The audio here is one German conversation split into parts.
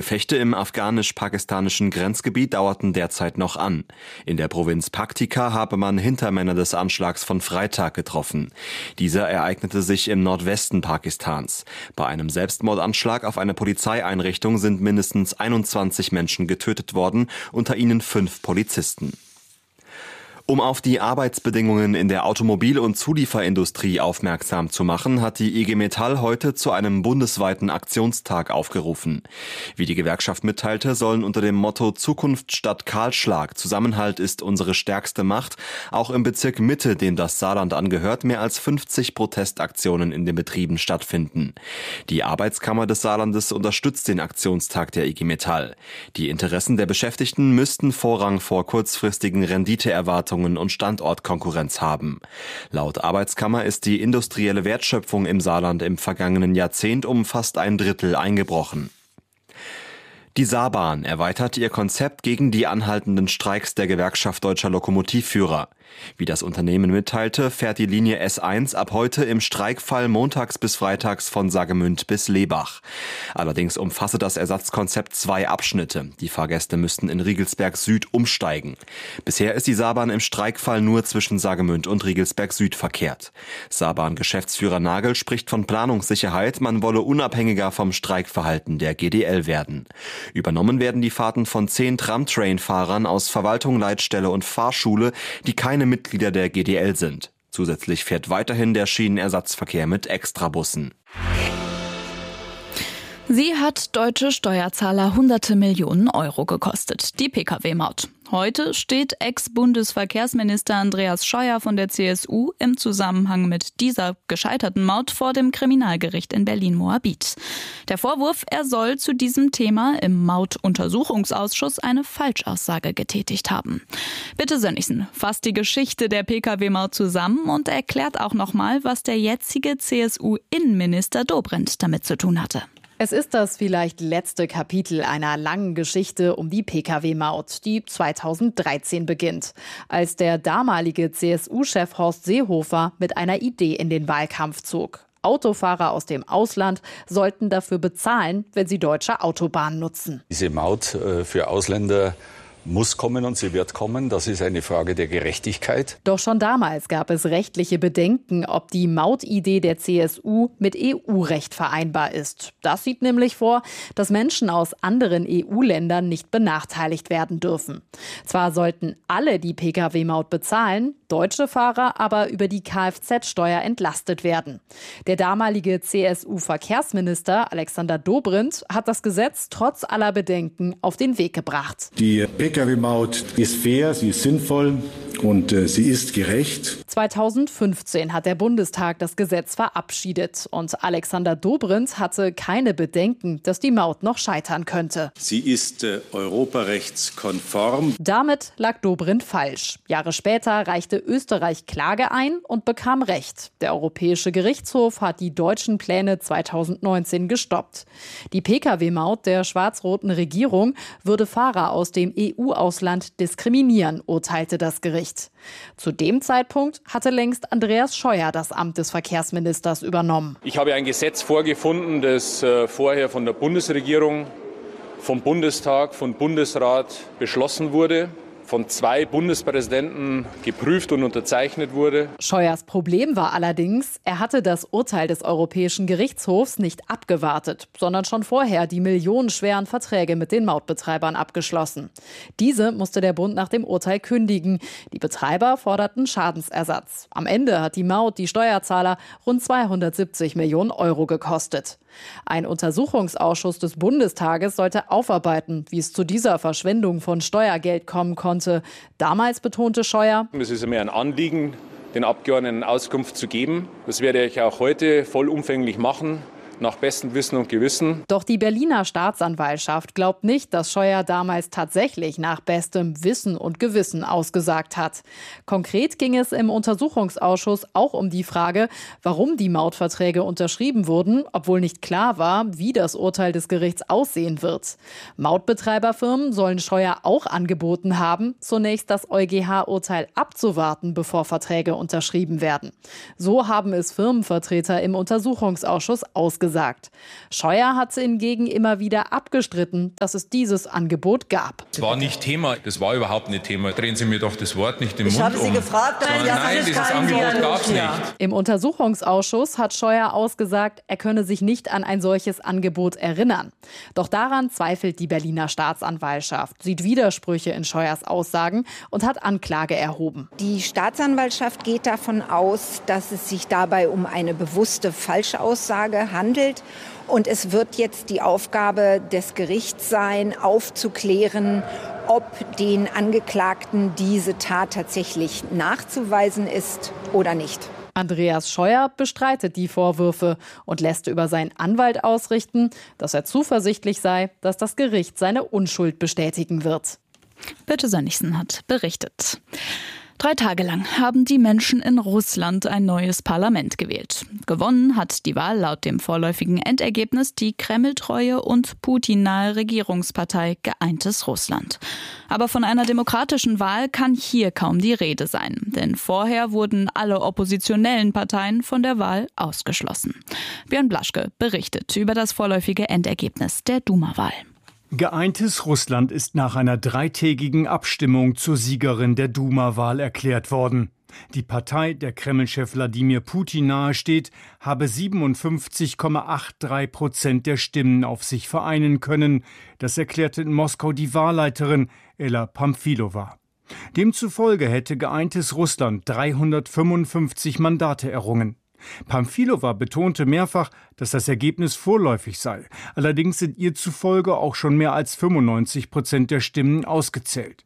Gefechte im afghanisch-pakistanischen Grenzgebiet dauerten derzeit noch an. In der Provinz Paktika habe man Hintermänner des Anschlags von Freitag getroffen. Dieser ereignete sich im Nordwesten Pakistans. Bei einem Selbstmordanschlag auf eine Polizeieinrichtung sind mindestens 21 Menschen getötet worden, unter ihnen 5 Polizisten. Um auf die Arbeitsbedingungen in der Automobil- und Zulieferindustrie aufmerksam zu machen, hat die IG Metall heute zu einem bundesweiten Aktionstag aufgerufen. Wie die Gewerkschaft mitteilte, sollen unter dem Motto Zukunft statt Kahlschlag, Zusammenhalt ist unsere stärkste Macht, auch im Bezirk Mitte, dem das Saarland angehört, mehr als 50 Protestaktionen in den Betrieben stattfinden. Die Arbeitskammer des Saarlandes unterstützt den Aktionstag der IG Metall. Die Interessen der Beschäftigten müssten Vorrang vor kurzfristigen Renditeerwartungen und Standortkonkurrenz haben. Laut Arbeitskammer ist die industrielle Wertschöpfung im Saarland im vergangenen Jahrzehnt um fast ein Drittel eingebrochen. Die Saarbahn erweitert ihr Konzept gegen die anhaltenden Streiks der Gewerkschaft Deutscher Lokomotivführer. Wie das Unternehmen mitteilte, fährt die Linie S1 ab heute im Streikfall montags bis freitags von Saargemünd bis Lebach. Allerdings umfasse das Ersatzkonzept 2 Abschnitte. Die Fahrgäste müssten in Riegelsberg Süd umsteigen. Bisher ist die Saarbahn im Streikfall nur zwischen Saargemünd und Riegelsberg Süd verkehrt. Saarbahn-Geschäftsführer Nagel spricht von Planungssicherheit, man wolle unabhängiger vom Streikverhalten der GDL werden. Übernommen werden die Fahrten von 10 Tramtrain-Fahrern aus Verwaltung, Leitstelle und Fahrschule, die keine Mitglieder der GDL sind. Zusätzlich fährt weiterhin der Schienenersatzverkehr mit Extrabussen. Sie hat deutsche Steuerzahler hunderte Millionen Euro gekostet, die Pkw-Maut. Heute steht Ex-Bundesverkehrsminister Andreas Scheuer von der CSU im Zusammenhang mit dieser gescheiterten Maut vor dem Kriminalgericht in Berlin-Moabit. Der Vorwurf, er soll zu diesem Thema im Mautuntersuchungsausschuss eine Falschaussage getätigt haben. Bitte Sönnigsen fasst die Geschichte der Pkw-Maut zusammen und erklärt auch nochmal, was der jetzige CSU-Innenminister Dobrindt damit zu tun hatte. Es ist das vielleicht letzte Kapitel einer langen Geschichte um die Pkw-Maut, die 2013 beginnt, als der damalige CSU-Chef Horst Seehofer mit einer Idee in den Wahlkampf zog. Autofahrer aus dem Ausland sollten dafür bezahlen, wenn sie deutsche Autobahnen nutzen. Diese Maut für Ausländer muss kommen und sie wird kommen. Das ist eine Frage der Gerechtigkeit. Doch schon damals gab es rechtliche Bedenken, ob die Mautidee der CSU mit EU-Recht vereinbar ist. Das sieht nämlich vor, dass Menschen aus anderen EU-Ländern nicht benachteiligt werden dürfen. Zwar sollten alle die Pkw-Maut bezahlen, deutsche Fahrer aber über die Kfz-Steuer entlastet werden. Der damalige CSU-Verkehrsminister Alexander Dobrindt hat das Gesetz trotz aller Bedenken auf den Weg gebracht. Die Pkw-Maut ist fair, sie ist sinnvoll und sie ist gerecht. 2015 hat der Bundestag das Gesetz verabschiedet und Alexander Dobrindt hatte keine Bedenken, dass die Maut noch scheitern könnte. Sie ist europarechtskonform. Damit lag Dobrindt falsch. Jahre später reichte Österreich Klage ein und bekam Recht. Der Europäische Gerichtshof hat die deutschen Pläne 2019 gestoppt. Die Pkw-Maut der schwarz-roten Regierung würde Fahrer aus dem EU-Ausland diskriminieren, urteilte das Gericht. Zu dem Zeitpunkt hatte längst Andreas Scheuer das Amt des Verkehrsministers übernommen. Ich habe ein Gesetz vorgefunden, das vorher von der Bundesregierung, vom Bundestag, vom Bundesrat beschlossen wurde, von 2 Bundespräsidenten geprüft und unterzeichnet wurde. Scheuers Problem war allerdings, er hatte das Urteil des Europäischen Gerichtshofs nicht abgewartet, sondern schon vorher die millionenschweren Verträge mit den Mautbetreibern abgeschlossen. Diese musste der Bund nach dem Urteil kündigen. Die Betreiber forderten Schadensersatz. Am Ende hat die Maut die Steuerzahler rund 270 Millionen Euro gekostet. Ein Untersuchungsausschuss des Bundestages sollte aufarbeiten, wie es zu dieser Verschwendung von Steuergeld kommen konnte. Damals betonte Scheuer: Es ist mir ein Anliegen, den Abgeordneten Auskunft zu geben. Das werde ich auch heute vollumfänglich machen, nach bestem Wissen und Gewissen. Doch die Berliner Staatsanwaltschaft glaubt nicht, dass Scheuer damals tatsächlich nach bestem Wissen und Gewissen ausgesagt hat. Konkret ging es im Untersuchungsausschuss auch um die Frage, warum die Mautverträge unterschrieben wurden, obwohl nicht klar war, wie das Urteil des Gerichts aussehen wird. Mautbetreiberfirmen sollen Scheuer auch angeboten haben, zunächst das EuGH-Urteil abzuwarten, bevor Verträge unterschrieben werden. So haben es Firmenvertreter im Untersuchungsausschuss ausgesagt. abgesagt. Scheuer hatte hingegen immer wieder abgestritten, dass es dieses Angebot gab. Das war nicht Thema, das war überhaupt nicht Thema. Drehen Sie mir doch das Wort nicht im Mund um. Ich habe Sie gefragt, nein, dieses Angebot gab es nicht. Im Untersuchungsausschuss hat Scheuer ausgesagt, er könne sich nicht an ein solches Angebot erinnern. Doch daran zweifelt die Berliner Staatsanwaltschaft, sieht Widersprüche in Scheuers Aussagen und hat Anklage erhoben. Die Staatsanwaltschaft geht davon aus, dass es sich dabei um eine bewusste Falschaussage handelt. Und es wird jetzt die Aufgabe des Gerichts sein, aufzuklären, ob den Angeklagten diese Tat tatsächlich nachzuweisen ist oder nicht. Andreas Scheuer bestreitet die Vorwürfe und lässt über seinen Anwalt ausrichten, dass er zuversichtlich sei, dass das Gericht seine Unschuld bestätigen wird. Birte Sönnigsen hat berichtet. 3 Tage lang haben die Menschen in Russland ein neues Parlament gewählt. Gewonnen hat die Wahl laut dem vorläufigen Endergebnis die kremltreue und Putin-nahe Regierungspartei Geeintes Russland. Aber von einer demokratischen Wahl kann hier kaum die Rede sein, denn vorher wurden alle oppositionellen Parteien von der Wahl ausgeschlossen. Björn Blaschke berichtet über das vorläufige Endergebnis der Duma-Wahl. Geeintes Russland ist nach einer 3-tägigen Abstimmung zur Siegerin der Duma-Wahl erklärt worden. Die Partei, der Kreml-Chef Wladimir Putin nahesteht, habe 57,83% der Stimmen auf sich vereinen können. Das erklärte in Moskau die Wahlleiterin Ella Pamfilova. Demzufolge hätte Geeintes Russland 355 Mandate errungen. Pamfilova betonte mehrfach, dass das Ergebnis vorläufig sei. Allerdings sind ihr zufolge auch schon mehr als 95% der Stimmen ausgezählt.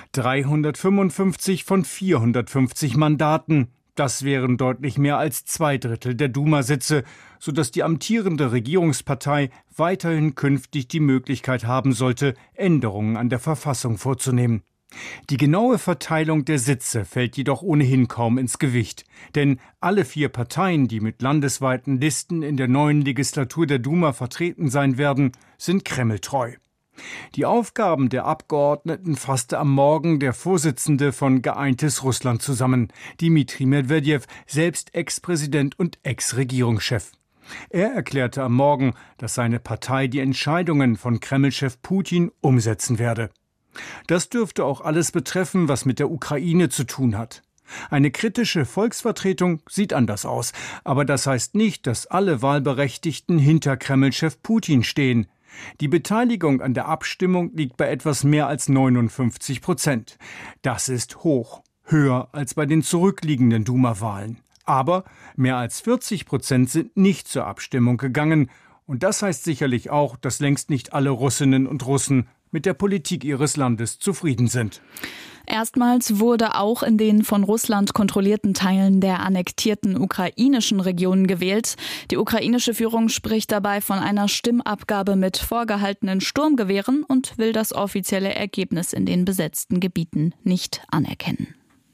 355 von 450 Mandaten. Das wären deutlich mehr als 2/3 der Duma-Sitze, sodass die amtierende Regierungspartei weiterhin künftig die Möglichkeit haben sollte, Änderungen an der Verfassung vorzunehmen. Die genaue Verteilung der Sitze fällt jedoch ohnehin kaum ins Gewicht, denn alle 4 Parteien, die mit landesweiten Listen in der neuen Legislatur der Duma vertreten sein werden, sind kremltreu. Die Aufgaben der Abgeordneten fasste am Morgen der Vorsitzende von Geeintes Russland zusammen, Dmitri Medvedev, selbst Ex-Präsident und Ex-Regierungschef. Er erklärte am Morgen, dass seine Partei die Entscheidungen von Kreml-Chef Putin umsetzen werde. Das dürfte auch alles betreffen, was mit der Ukraine zu tun hat. Eine kritische Volksvertretung sieht anders aus, aber das heißt nicht, dass alle Wahlberechtigten hinter Kreml-Chef Putin stehen. Die Beteiligung an der Abstimmung liegt bei etwas mehr als 59%. Das ist hoch, höher als bei den zurückliegenden Duma-Wahlen. Aber mehr als 40% sind nicht zur Abstimmung gegangen. Und das heißt sicherlich auch, dass längst nicht alle Russinnen und Russen mit der Politik ihres Landes zufrieden sind. Erstmals wurde auch in den von Russland kontrollierten Teilen der annektierten ukrainischen Regionen gewählt. Die ukrainische Führung spricht dabei von einer Stimmabgabe mit vorgehaltenen Sturmgewehren und will das offizielle Ergebnis in den besetzten Gebieten nicht anerkennen.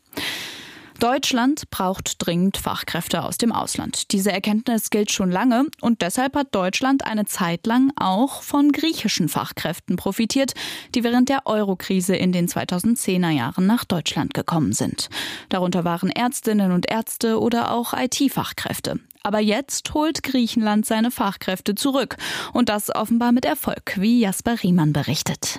Deutschland braucht dringend Fachkräfte aus dem Ausland. Diese Erkenntnis gilt schon lange und deshalb hat Deutschland eine Zeit lang auch von griechischen Fachkräften profitiert, die während der Euro-Krise in den 2010er Jahren nach Deutschland gekommen sind. Darunter waren Ärztinnen und Ärzte oder auch IT-Fachkräfte. Aber jetzt holt Griechenland seine Fachkräfte zurück und das offenbar mit Erfolg, wie Jasper Riemann berichtet.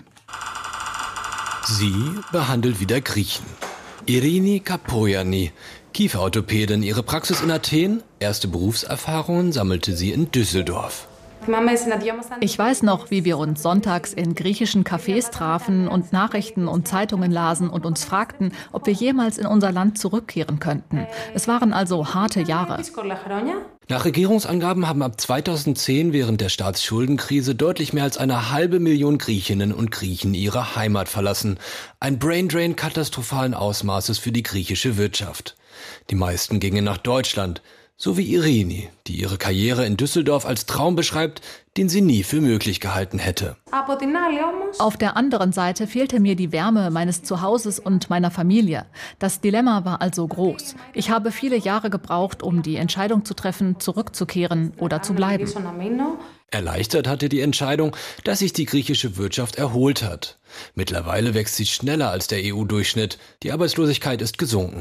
Sie behandelt wieder Griechen. Irini Kapoyani, Kieferorthopädin, ihre Praxis in Athen, erste Berufserfahrungen sammelte sie in Düsseldorf. Ich weiß noch, wie wir uns sonntags in griechischen Cafés trafen und Nachrichten und Zeitungen lasen und uns fragten, ob wir jemals in unser Land zurückkehren könnten. Es waren also harte Jahre. Nach Regierungsangaben haben ab 2010 während der Staatsschuldenkrise deutlich mehr als 500.000 Griechinnen und Griechen ihre Heimat verlassen. Ein Braindrain katastrophalen Ausmaßes für die griechische Wirtschaft. Die meisten gingen nach Deutschland. So wie Irini, die ihre Karriere in Düsseldorf als Traum beschreibt, den sie nie für möglich gehalten hätte. Auf der anderen Seite fehlte mir die Wärme meines Zuhauses und meiner Familie. Das Dilemma war also groß. Ich habe viele Jahre gebraucht, um die Entscheidung zu treffen, zurückzukehren oder zu bleiben. Erleichtert hatte die Entscheidung, dass sich die griechische Wirtschaft erholt hat. Mittlerweile wächst sie schneller als der EU-Durchschnitt. Die Arbeitslosigkeit ist gesunken.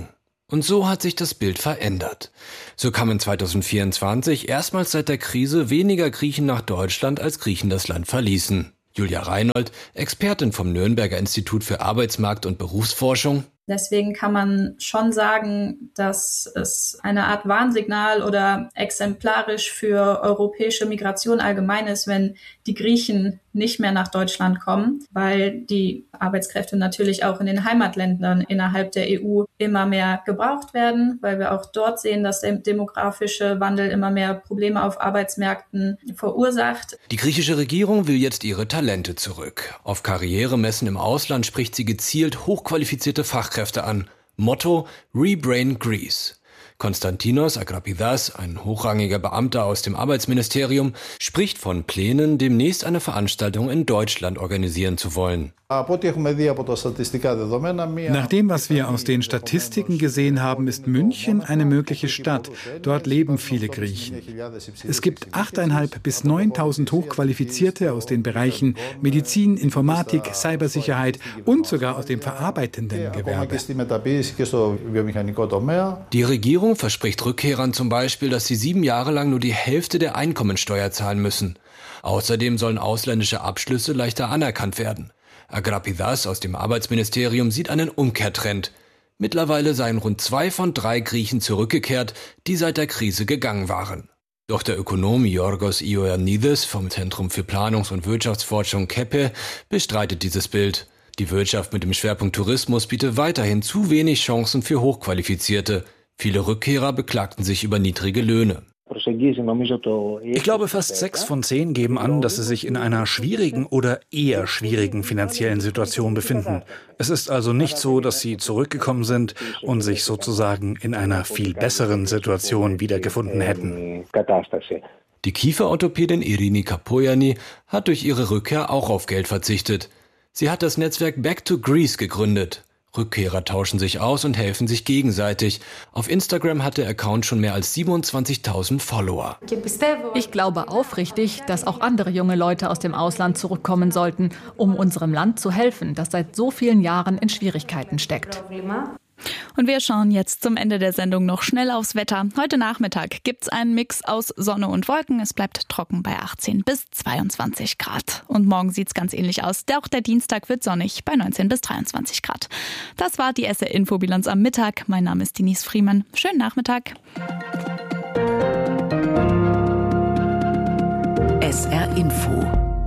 Und so hat sich das Bild verändert. So kamen 2024 erstmals seit der Krise weniger Griechen nach Deutschland, als Griechen das Land verließen. Julia Reinhold, Expertin vom Nürnberger Institut für Arbeitsmarkt- und Berufsforschung. Deswegen kann man schon sagen, dass es eine Art Warnsignal oder exemplarisch für europäische Migration allgemein ist, wenn die Griechen nicht mehr nach Deutschland kommen, weil die Arbeitskräfte natürlich auch in den Heimatländern innerhalb der EU immer mehr gebraucht werden, weil wir auch dort sehen, dass der demografische Wandel immer mehr Probleme auf Arbeitsmärkten verursacht. Die griechische Regierung will jetzt ihre Talente zurück. Auf Karrieremessen im Ausland spricht sie gezielt hochqualifizierte Fachkräfte an. Motto: Rebrain Greece. Konstantinos Agrapidis, ein hochrangiger Beamter aus dem Arbeitsministerium, spricht von Plänen, demnächst eine Veranstaltung in Deutschland organisieren zu wollen. Nach dem, was wir aus den Statistiken gesehen haben, ist München eine mögliche Stadt. Dort leben viele Griechen. Es gibt 8.500 bis 9.000 Hochqualifizierte aus den Bereichen Medizin, Informatik, Cybersicherheit und sogar aus dem verarbeitenden Gewerbe. Die Regierung verspricht Rückkehrern zum Beispiel, dass sie 7 Jahre lang nur die Hälfte der Einkommensteuer zahlen müssen. Außerdem sollen ausländische Abschlüsse leichter anerkannt werden. Agrapidis aus dem Arbeitsministerium sieht einen Umkehrtrend. Mittlerweile seien rund 2 von 3 Griechen zurückgekehrt, die seit der Krise gegangen waren. Doch der Ökonom Yorgos Ioannidis vom Zentrum für Planungs- und Wirtschaftsforschung KEPE bestreitet dieses Bild. Die Wirtschaft mit dem Schwerpunkt Tourismus bietet weiterhin zu wenig Chancen für Hochqualifizierte. Viele Rückkehrer beklagten sich über niedrige Löhne. Ich glaube, fast 6 von 10 geben an, dass sie sich in einer schwierigen oder eher schwierigen finanziellen Situation befinden. Es ist also nicht so, dass sie zurückgekommen sind und sich sozusagen in einer viel besseren Situation wiedergefunden hätten. Die Kieferorthopädin Irini Kapoyani hat durch ihre Rückkehr auch auf Geld verzichtet. Sie hat das Netzwerk Back to Greece gegründet. Rückkehrer tauschen sich aus und helfen sich gegenseitig. Auf Instagram hat der Account schon mehr als 27.000 Follower. Ich glaube aufrichtig, dass auch andere junge Leute aus dem Ausland zurückkommen sollten, um unserem Land zu helfen, das seit so vielen Jahren in Schwierigkeiten steckt. Und wir schauen jetzt zum Ende der Sendung noch schnell aufs Wetter. Heute Nachmittag gibt's einen Mix aus Sonne und Wolken. Es bleibt trocken bei 18 bis 22 Grad. Und morgen sieht's ganz ähnlich aus. Auch der Dienstag wird sonnig bei 19 bis 23 Grad. Das war die SR-Infobilanz am Mittag. Mein Name ist Denise Friemann. Schönen Nachmittag. SR-Info.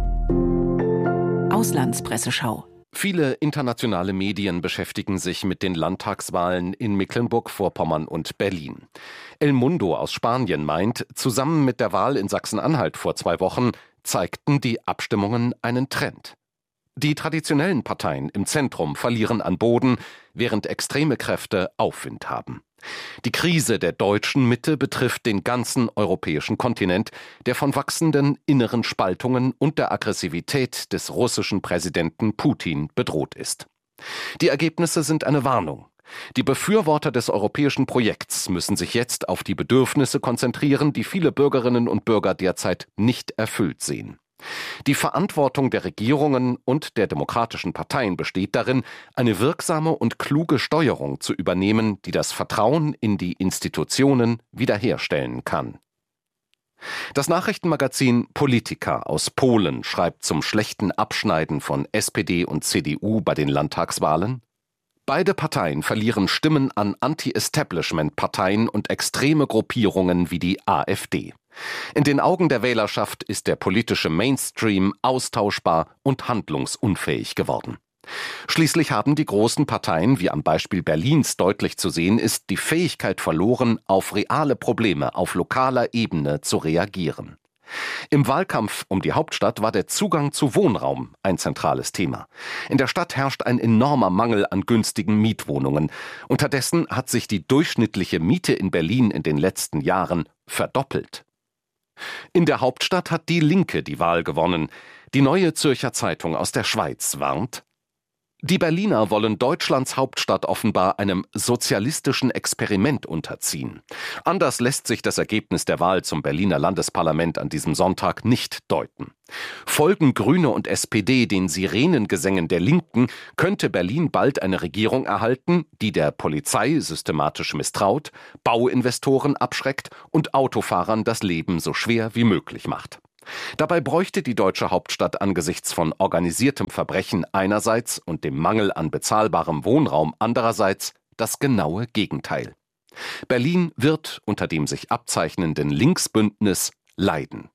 Auslandspresseschau. Viele internationale Medien beschäftigen sich mit den Landtagswahlen in Mecklenburg-Vorpommern und Berlin. El Mundo aus Spanien meint, zusammen mit der Wahl in Sachsen-Anhalt vor 2 Wochen zeigten die Abstimmungen einen Trend. Die traditionellen Parteien im Zentrum verlieren an Boden, während extreme Kräfte Aufwind haben. Die Krise der deutschen Mitte betrifft den ganzen europäischen Kontinent, der von wachsenden inneren Spaltungen und der Aggressivität des russischen Präsidenten Putin bedroht ist. Die Ergebnisse sind eine Warnung. Die Befürworter des europäischen Projekts müssen sich jetzt auf die Bedürfnisse konzentrieren, die viele Bürgerinnen und Bürger derzeit nicht erfüllt sehen. Die Verantwortung der Regierungen und der demokratischen Parteien besteht darin, eine wirksame und kluge Steuerung zu übernehmen, die das Vertrauen in die Institutionen wiederherstellen kann. Das Nachrichtenmagazin Polityka aus Polen schreibt zum schlechten Abschneiden von SPD und CDU bei den Landtagswahlen: Beide Parteien verlieren Stimmen an Anti-Establishment-Parteien und extreme Gruppierungen wie die AfD. In den Augen der Wählerschaft ist der politische Mainstream austauschbar und handlungsunfähig geworden. Schließlich haben die großen Parteien, wie am Beispiel Berlins deutlich zu sehen ist, die Fähigkeit verloren, auf reale Probleme auf lokaler Ebene zu reagieren. Im Wahlkampf um die Hauptstadt war der Zugang zu Wohnraum ein zentrales Thema. In der Stadt herrscht ein enormer Mangel an günstigen Mietwohnungen. Unterdessen hat sich die durchschnittliche Miete in Berlin in den letzten Jahren verdoppelt. In der Hauptstadt hat die Linke die Wahl gewonnen. Die Neue Zürcher Zeitung aus der Schweiz warnt: Die Berliner wollen Deutschlands Hauptstadt offenbar einem sozialistischen Experiment unterziehen. Anders lässt sich das Ergebnis der Wahl zum Berliner Landesparlament an diesem Sonntag nicht deuten. Folgen Grüne und SPD den Sirenengesängen der Linken, könnte Berlin bald eine Regierung erhalten, die der Polizei systematisch misstraut, Bauinvestoren abschreckt und Autofahrern das Leben so schwer wie möglich macht. Dabei bräuchte die deutsche Hauptstadt angesichts von organisiertem Verbrechen einerseits und dem Mangel an bezahlbarem Wohnraum andererseits das genaue Gegenteil. Berlin wird unter dem sich abzeichnenden Linksbündnis leiden.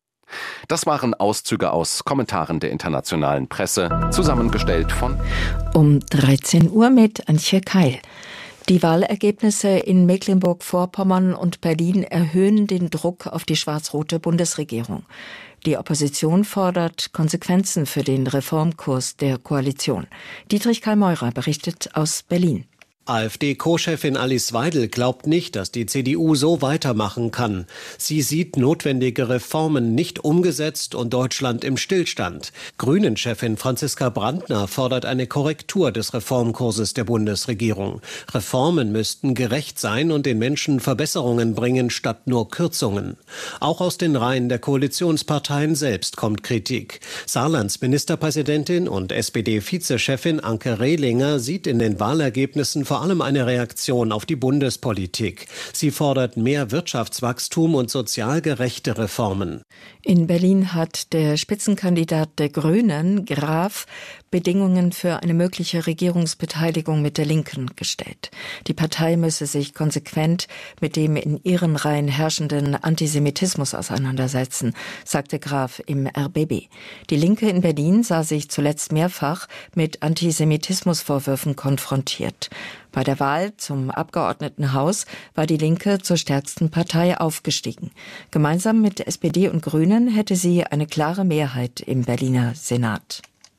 Das waren Auszüge aus Kommentaren der internationalen Presse, zusammengestellt von um 13 Uhr mit Antje Keil. Die Wahlergebnisse in Mecklenburg-Vorpommern und Berlin erhöhen den Druck auf die schwarz-rote Bundesregierung. Die Opposition fordert Konsequenzen für den Reformkurs der Koalition. Dietrich Karl-Meurer berichtet aus Berlin. AfD-Co-Chefin Alice Weidel glaubt nicht, dass die CDU so weitermachen kann. Sie sieht notwendige Reformen nicht umgesetzt und Deutschland im Stillstand. Grünen-Chefin Franziska Brandner fordert eine Korrektur des Reformkurses der Bundesregierung. Reformen müssten gerecht sein und den Menschen Verbesserungen bringen, statt nur Kürzungen. Auch aus den Reihen der Koalitionsparteien selbst kommt Kritik. Saarlands Ministerpräsidentin und SPD-Vizechefin Anke Rehlinger sieht in den Wahlergebnissen vor allem eine Reaktion auf die Bundespolitik. Sie fordert mehr Wirtschaftswachstum und sozial gerechte Reformen. In Berlin hat der Spitzenkandidat der Grünen, Graf, Bedingungen für eine mögliche Regierungsbeteiligung mit der Linken gestellt. Die Partei müsse sich konsequent mit dem in ihren Reihen herrschenden Antisemitismus auseinandersetzen, sagte Graf im RBB. Die Linke in Berlin sah sich zuletzt mehrfach mit Antisemitismusvorwürfen konfrontiert. Bei der Wahl zum Abgeordnetenhaus war die Linke zur stärksten Partei aufgestiegen. Gemeinsam mit SPD und Grünen hätte sie eine klare Mehrheit im Berliner Senat.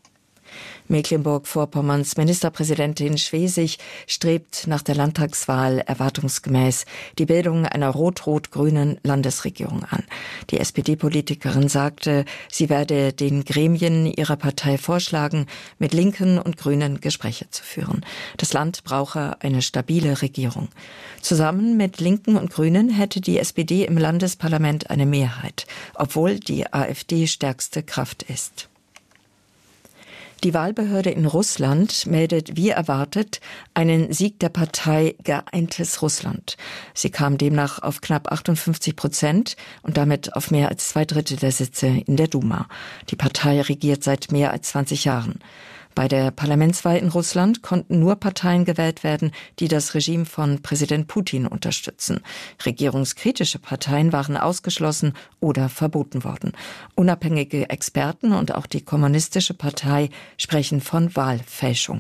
Mecklenburg-Vorpommerns Ministerpräsidentin Schwesig strebt nach der Landtagswahl erwartungsgemäß die Bildung einer rot-rot-grünen Landesregierung an. Die SPD-Politikerin sagte, sie werde den Gremien ihrer Partei vorschlagen, mit Linken und Grünen Gespräche zu führen. Das Land brauche eine stabile Regierung. Zusammen mit Linken und Grünen hätte die SPD im Landesparlament eine Mehrheit, obwohl die AfD stärkste Kraft ist. Die Wahlbehörde in Russland meldet wie erwartet einen Sieg der Partei Geeintes Russland. Sie kam demnach auf knapp 58% und damit auf mehr als 2/3 der Sitze in der Duma. Die Partei regiert seit mehr als 20 Jahren. Bei der Parlamentswahl in Russland konnten nur Parteien gewählt werden, die das Regime von Präsident Putin unterstützen. Regierungskritische Parteien waren ausgeschlossen oder verboten worden. Unabhängige Experten und auch die Kommunistische Partei sprechen von Wahlfälschung.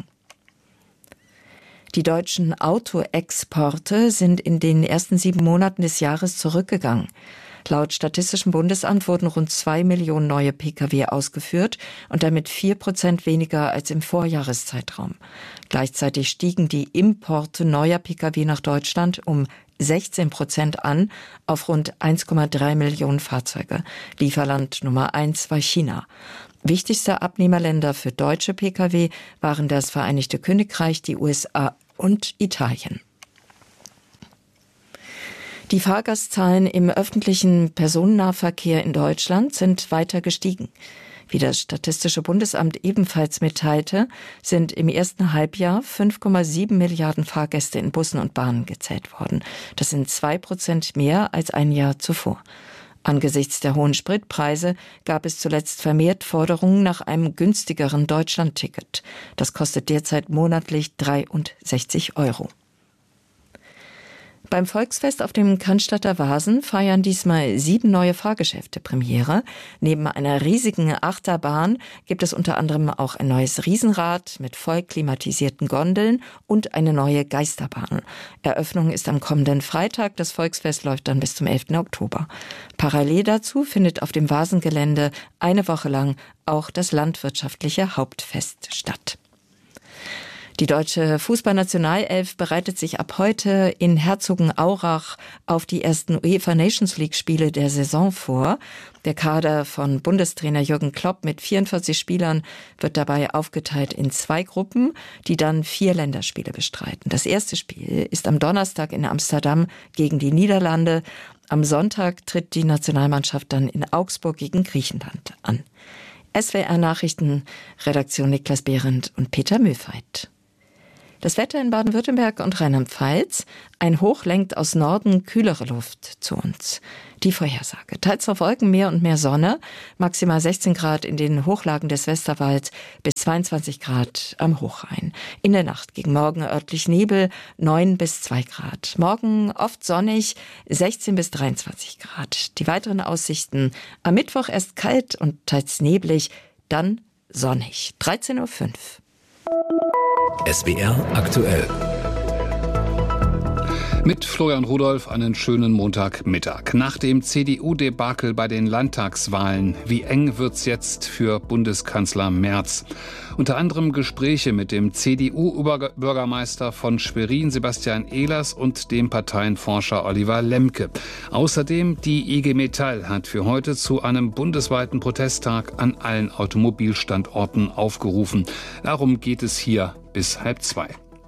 Die deutschen Autoexporte sind in den ersten 7 Monaten des Jahres zurückgegangen. Laut Statistischem Bundesamt wurden rund 2 Millionen neue Pkw ausgeführt und damit 4% weniger als im Vorjahreszeitraum. Gleichzeitig stiegen die Importe neuer Pkw nach Deutschland um 16% an auf rund 1,3 Millionen Fahrzeuge. Lieferland Nummer 1 war China. Wichtigste Abnehmerländer für deutsche Pkw waren das Vereinigte Königreich, die USA und Italien. Die Fahrgastzahlen im öffentlichen Personennahverkehr in Deutschland sind weiter gestiegen. Wie das Statistische Bundesamt ebenfalls mitteilte, sind im ersten Halbjahr 5,7 Milliarden Fahrgäste in Bussen und Bahnen gezählt worden. Das sind 2% mehr als ein Jahr zuvor. Angesichts der hohen Spritpreise gab es zuletzt vermehrt Forderungen nach einem günstigeren Deutschlandticket. Das kostet derzeit monatlich 63 €. Beim Volksfest auf dem Cannstatter Vasen feiern diesmal 7 neue Fahrgeschäfte Premiere. Neben einer riesigen Achterbahn gibt es unter anderem auch ein neues Riesenrad mit voll klimatisierten Gondeln und eine neue Geisterbahn. Eröffnung ist am kommenden Freitag. Das Volksfest läuft dann bis zum 11. Oktober. Parallel dazu findet auf dem Vasengelände eine Woche lang auch das landwirtschaftliche Hauptfest statt. Die deutsche Fußballnationalelf bereitet sich ab heute in Herzogenaurach auf die ersten UEFA Nations League Spiele der Saison vor. Der Kader von Bundestrainer Jürgen Klopp mit 44 Spielern wird dabei aufgeteilt in 2 Gruppen, die dann 4 Länderspiele bestreiten. Das erste Spiel ist am Donnerstag in Amsterdam gegen die Niederlande. Am Sonntag tritt die Nationalmannschaft dann in Augsburg gegen Griechenland an. SWR Nachrichten, Redaktion Niklas Behrendt und Peter Mühlfeit. Das Wetter in Baden-Württemberg und Rheinland-Pfalz. Ein Hoch lenkt aus Norden kühlere Luft zu uns. Die Vorhersage. Teils auf Wolken, mehr und mehr Sonne. Maximal 16 Grad in den Hochlagen des Westerwalds bis 22 Grad am Hochrhein. In der Nacht gegen morgen örtlich Nebel, 9 bis 2 Grad. Morgen oft sonnig, 16 bis 23 Grad. Die weiteren Aussichten. Am Mittwoch erst kalt und teils neblig, dann sonnig. 13:05 Uhr. SWR aktuell. Mit Florian Rudolph einen schönen Montagmittag. Nach dem CDU-Debakel bei den Landtagswahlen, wie eng wird's jetzt für Bundeskanzler Merz? Unter anderem Gespräche mit dem CDU-Bürgermeister von Schwerin, Sebastian Ehlers, und dem Parteienforscher Oliver Lemke. Außerdem die IG Metall hat für heute zu einem bundesweiten Protesttag an allen Automobilstandorten aufgerufen. Darum geht es hier bis 1:30.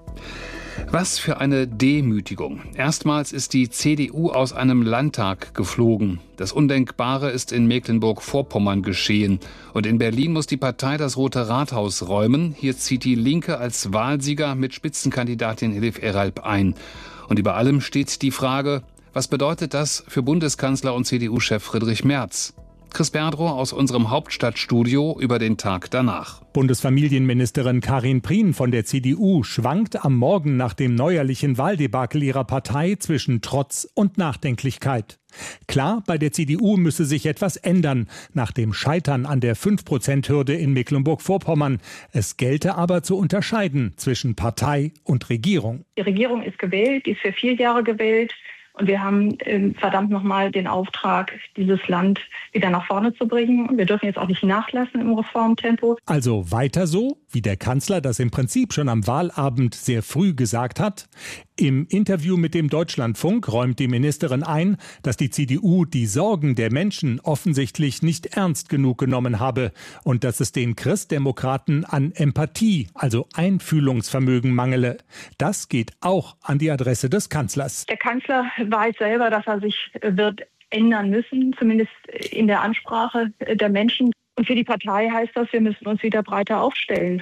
Was für eine Demütigung. Erstmals ist die CDU aus einem Landtag geflogen. Das Undenkbare ist in Mecklenburg-Vorpommern geschehen. Und in Berlin muss die Partei das Rote Rathaus räumen. Hier zieht die Linke als Wahlsieger mit Spitzenkandidatin Elif Eralp ein. Und über allem steht die Frage, was bedeutet das für Bundeskanzler und CDU-Chef Friedrich Merz? Chris Berdrow aus unserem Hauptstadtstudio über den Tag danach. Bundesfamilienministerin Karin Prien von der CDU schwankt am Morgen nach dem neuerlichen Wahldebakel ihrer Partei zwischen Trotz und Nachdenklichkeit. Klar, bei der CDU müsse sich etwas ändern, nach dem Scheitern an der 5%-Hürde in Mecklenburg-Vorpommern. Es gelte aber zu unterscheiden zwischen Partei und Regierung. Die Regierung ist gewählt, die ist für 4 Jahre gewählt. Und wir haben verdammt nochmal den Auftrag, dieses Land wieder nach vorne zu bringen. Wir dürfen jetzt auch nicht nachlassen im Reformtempo. Also weiter so, wie der Kanzler das im Prinzip schon am Wahlabend sehr früh gesagt hat. Im Interview mit dem Deutschlandfunk räumt die Ministerin ein, dass die CDU die Sorgen der Menschen offensichtlich nicht ernst genug genommen habe und dass es den Christdemokraten an Empathie, also Einfühlungsvermögen, mangele. Das geht auch an die Adresse des Kanzlers. Der Kanzler weiß selber, dass er sich wird ändern müssen, zumindest in der Ansprache der Menschen. Und für die Partei heißt das, wir müssen uns wieder breiter aufstellen.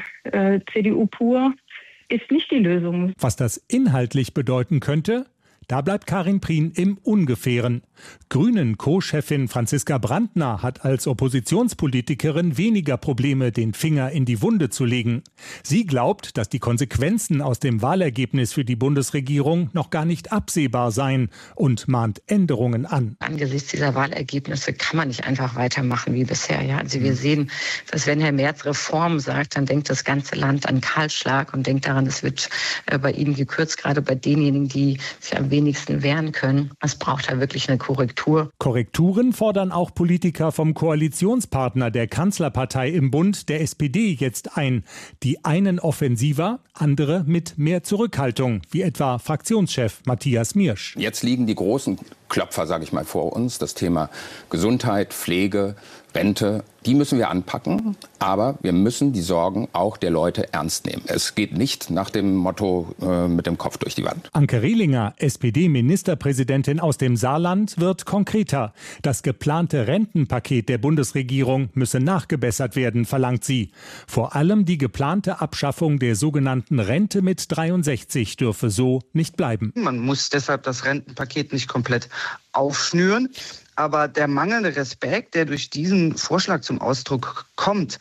CDU pur ist nicht die Lösung. Was das inhaltlich bedeuten könnte, da bleibt Karin Prien im Ungefähren. Grünen-Co-Chefin Franziska Brandner hat als Oppositionspolitikerin weniger Probleme, den Finger in die Wunde zu legen. Sie glaubt, dass die Konsequenzen aus dem Wahlergebnis für die Bundesregierung noch gar nicht absehbar seien und mahnt Änderungen an. Angesichts dieser Wahlergebnisse kann man nicht einfach weitermachen wie bisher. Ja? Also wir sehen, dass wenn Herr Merz Reform sagt, dann denkt das ganze Land an Kahlschlag und denkt daran, es wird bei ihnen gekürzt, gerade bei denjenigen, die sich am wenigsten wehren können. Es braucht da wirklich eine Korrektur. Korrekturen fordern auch Politiker vom Koalitionspartner der Kanzlerpartei im Bund, der SPD, jetzt ein. Die einen offensiver, andere mit mehr Zurückhaltung, wie etwa Fraktionschef Matthias Miersch. Jetzt liegen die großen Klopfer, sage ich mal, vor uns. Das Thema Gesundheit, Pflege, Rente, die müssen wir anpacken, aber wir müssen die Sorgen auch der Leute ernst nehmen. Es geht nicht nach dem Motto mit dem Kopf durch die Wand. Anke Rehlinger, SPD-Ministerpräsidentin aus dem Saarland, wird konkreter. Das geplante Rentenpaket der Bundesregierung müsse nachgebessert werden, verlangt sie. Vor allem die geplante Abschaffung der sogenannten Rente mit 63 dürfe so nicht bleiben. Man muss deshalb das Rentenpaket nicht komplett aufschnüren. Aber der mangelnde Respekt, der durch diesen Vorschlag zum Ausdruck kommt,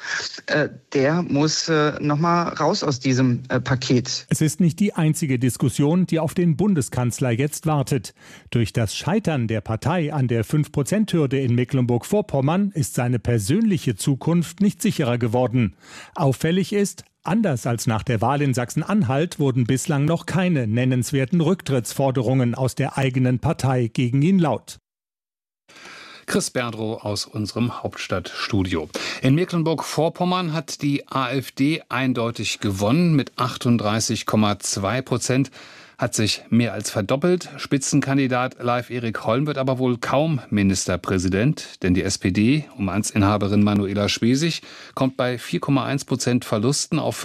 der muss nochmal raus aus diesem Paket. Es ist nicht die einzige Diskussion, die auf den Bundeskanzler jetzt wartet. Durch das Scheitern der Partei an der 5%-Hürde in Mecklenburg-Vorpommern ist seine persönliche Zukunft nicht sicherer geworden. Auffällig ist, anders als nach der Wahl in Sachsen-Anhalt wurden bislang noch keine nennenswerten Rücktrittsforderungen aus der eigenen Partei gegen ihn laut. Chris Berdrow aus unserem Hauptstadtstudio. In Mecklenburg-Vorpommern hat die AfD eindeutig gewonnen mit 38,2%. Hat sich mehr als verdoppelt. Spitzenkandidat Leif Erik Holm wird aber wohl kaum Ministerpräsident, denn die SPD um Amtsinhaberin Manuela Schwesig kommt bei 4,1% Verlusten auf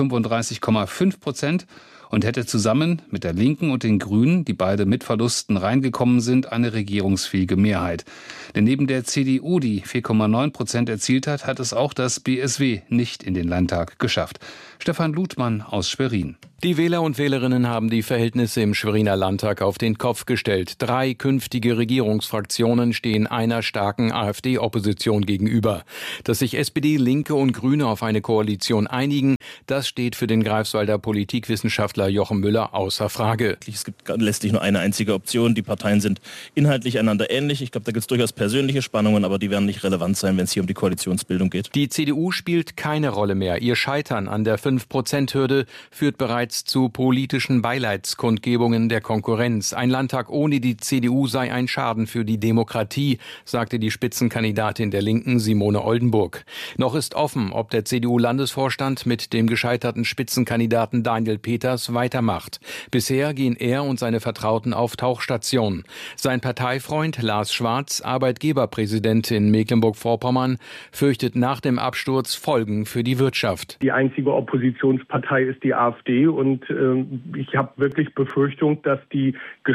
35,5% und hätte zusammen mit der Linken und den Grünen, die beide mit Verlusten reingekommen sind, eine regierungsfähige Mehrheit. Denn neben der CDU, die 4,9% erzielt hat, hat es auch das BSW nicht in den Landtag geschafft. Stefan Ludmann aus Schwerin. Die Wähler und Wählerinnen haben die Verhältnisse im Schweriner Landtag auf den Kopf gestellt. 3 künftige Regierungsfraktionen stehen einer starken AfD-Opposition gegenüber. Dass sich SPD, Linke und Grüne auf eine Koalition einigen, das steht für den Greifswalder Politikwissenschaftler Jochen Müller außer Frage. Es gibt letztlich nur eine einzige Option. Die Parteien sind inhaltlich einander ähnlich. Ich glaube, da gibt es durchaus persönliche Spannungen, aber die werden nicht relevant sein, wenn es hier um die Koalitionsbildung geht. Die CDU spielt keine Rolle mehr. Ihr Scheitern an der 5%-Hürde führt bereits zu politischen Beileidskundgebungen der Konkurrenz. Ein Landtag ohne die CDU sei ein Schaden für die Demokratie, sagte die Spitzenkandidatin der Linken Simone Oldenburg. Noch ist offen, ob der CDU-Landesvorstand mit dem gescheiterten Spitzenkandidaten Daniel Peters weitermacht. Bisher gehen er und seine Vertrauten auf Tauchstation. Sein Parteifreund Lars Schwarz, Arbeitgeberpräsident in Mecklenburg-Vorpommern, fürchtet nach dem Absturz Folgen für die Wirtschaft. Die einzige Oppositionspartei ist die AfD und ich habe wirklich Befürchtung, dass die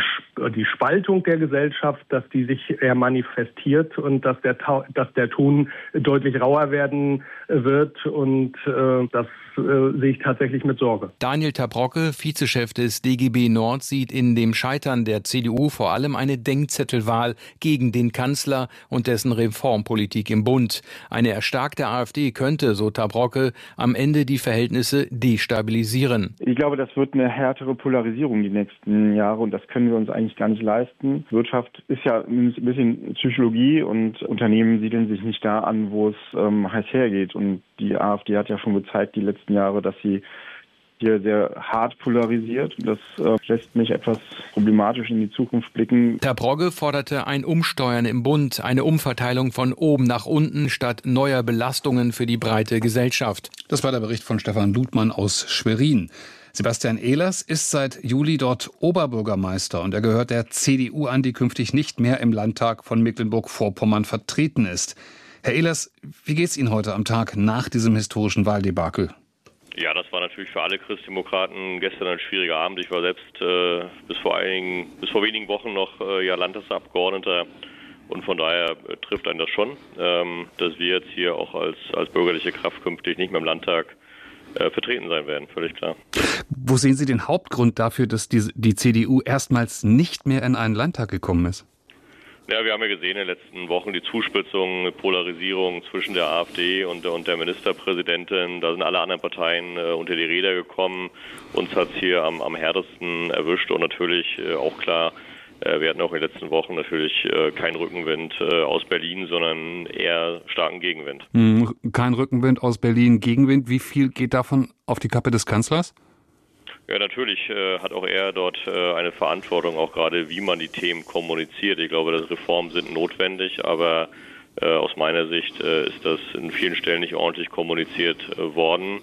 Spaltung der Gesellschaft, dass die sich eher manifestiert und dass der Ton deutlich rauer werden wird und das sehe ich tatsächlich mit Sorge. Daniel Tabrocke, Vizechef des DGB Nord, sieht in dem Scheitern der CDU vor allem eine Denkzettelwahl gegen den Kanzler und dessen Reformpolitik im Bund. Eine erstarkte AfD könnte, so Tabrocke, am Ende die Verhältnisse destabilisieren. Ich glaube, das wird eine härtere Polarisierung die nächsten Jahre und das können wir uns eigentlich gar nicht leisten. Wirtschaft ist ja ein bisschen Psychologie und Unternehmen siedeln sich nicht da an, wo es heiß hergeht. Und die AfD hat ja schon gezeigt die letzten Jahre, dass sie hier sehr hart polarisiert. Das lässt mich etwas problematisch in die Zukunft blicken. Tabrocke forderte ein Umsteuern im Bund, eine Umverteilung von oben nach unten statt neuer Belastungen für die breite Gesellschaft. Das war der Bericht von Stefan Ludmann aus Schwerin. Sebastian Ehlers ist seit Juli dort Oberbürgermeister und er gehört der CDU an, die künftig nicht mehr im Landtag von Mecklenburg-Vorpommern vertreten ist. Herr Ehlers, wie geht's Ihnen heute am Tag nach diesem historischen Wahldebakel? Ja, das war natürlich für alle Christdemokraten gestern ein schwieriger Abend. Ich war selbst bis vor wenigen Wochen noch Landtagsabgeordneter und von daher trifft einen das schon, dass wir jetzt hier auch als bürgerliche Kraft künftig nicht mehr im Landtag vertreten sein werden, völlig klar. Wo sehen Sie den Hauptgrund dafür, dass die CDU erstmals nicht mehr in einen Landtag gekommen ist? Ja, wir haben ja gesehen in den letzten Wochen die Zuspitzung, Polarisierung zwischen der AfD und der Ministerpräsidentin. Da sind alle anderen Parteien unter die Räder gekommen. Uns hat es hier am härtesten erwischt und natürlich auch klar, wir hatten auch in den letzten Wochen natürlich keinen Rückenwind aus Berlin, sondern eher starken Gegenwind. Kein Rückenwind aus Berlin, Gegenwind. Wie viel geht davon auf die Kappe des Kanzlers? Ja, natürlich hat auch er dort eine Verantwortung, auch gerade wie man die Themen kommuniziert. Ich glaube, dass Reformen sind notwendig, aber aus meiner Sicht ist das in vielen Stellen nicht ordentlich kommuniziert worden.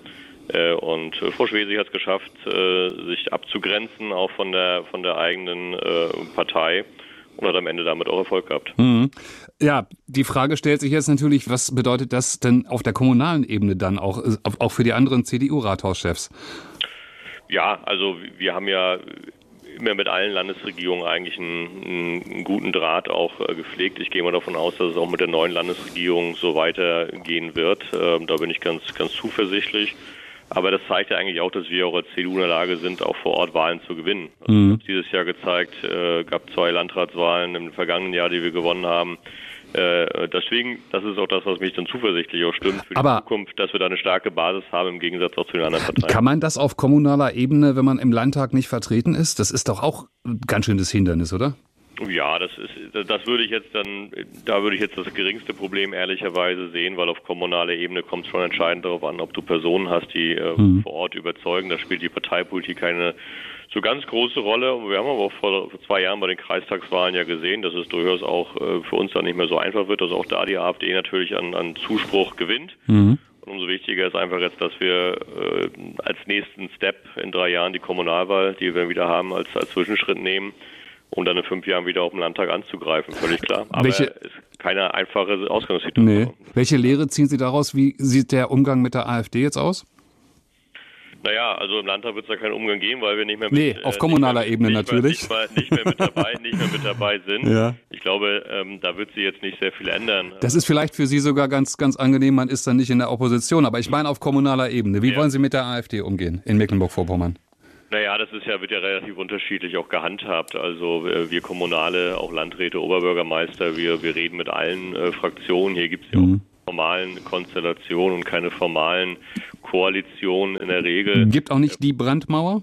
Und Frau Schwesig hat es geschafft, sich abzugrenzen, auch von der eigenen Partei und hat am Ende damit auch Erfolg gehabt. Ja, die Frage stellt sich jetzt natürlich, was bedeutet das denn auf der kommunalen Ebene dann auch für die anderen CDU-Rathauschefs? Ja, also wir haben ja immer mit allen Landesregierungen eigentlich einen guten Draht auch gepflegt. Ich gehe mal davon aus, dass es auch mit der neuen Landesregierung so weitergehen wird. Da bin ich ganz zuversichtlich. Aber das zeigt ja eigentlich auch, dass wir auch als CDU in der Lage sind, auch vor Ort Wahlen zu gewinnen. Also das hat dieses Jahr gezeigt, gab 2 Landratswahlen im vergangenen Jahr, die wir gewonnen haben. Deswegen, das ist auch das, was mich dann zuversichtlich auch stimmt für die Zukunft, dass wir da eine starke Basis haben im Gegensatz auch zu den anderen Parteien. Kann man das auf kommunaler Ebene, wenn man im Landtag nicht vertreten ist? Das ist doch auch ein ganz schönes Hindernis, oder? Ja, da würde ich jetzt das geringste Problem ehrlicherweise sehen, weil auf kommunaler Ebene kommt es schon entscheidend darauf an, ob du Personen hast, die vor Ort überzeugen. Da spielt die Parteipolitik keine so ganz große Rolle. Und wir haben aber auch vor 2 Jahren bei den Kreistagswahlen ja gesehen, dass es durchaus auch für uns dann nicht mehr so einfach wird, dass auch da die AfD natürlich an Zuspruch gewinnt. Und umso wichtiger ist einfach jetzt, dass wir als nächsten Step in 3 Jahren die Kommunalwahl, die wir wieder haben, als Zwischenschritt nehmen, um dann in 5 Jahren wieder auf den Landtag anzugreifen, völlig klar. Aber es ist keine einfache Ausgangssituation. Nee. Welche Lehre ziehen Sie daraus? Wie sieht der Umgang mit der AfD jetzt aus? Naja, also im Landtag wird es da keinen Umgang geben, weil wir nicht mehr mit, auf kommunaler Ebene natürlich. Nicht mehr mit dabei sind. Ja. Ich glaube, da wird sich jetzt nicht sehr viel ändern. Das ist vielleicht für Sie sogar ganz, ganz angenehm, man ist dann nicht in der Opposition. Aber ich meine auf kommunaler Ebene. Wie wollen Sie mit der AfD umgehen in Mecklenburg-Vorpommern? Naja, das wird ja relativ unterschiedlich auch gehandhabt. Also wir Kommunale, auch Landräte, Oberbürgermeister, wir reden mit allen Fraktionen. Hier gibt es ja auch formalen Konstellationen und keine formalen Koalitionen in der Regel. Gibt auch nicht die Brandmauer?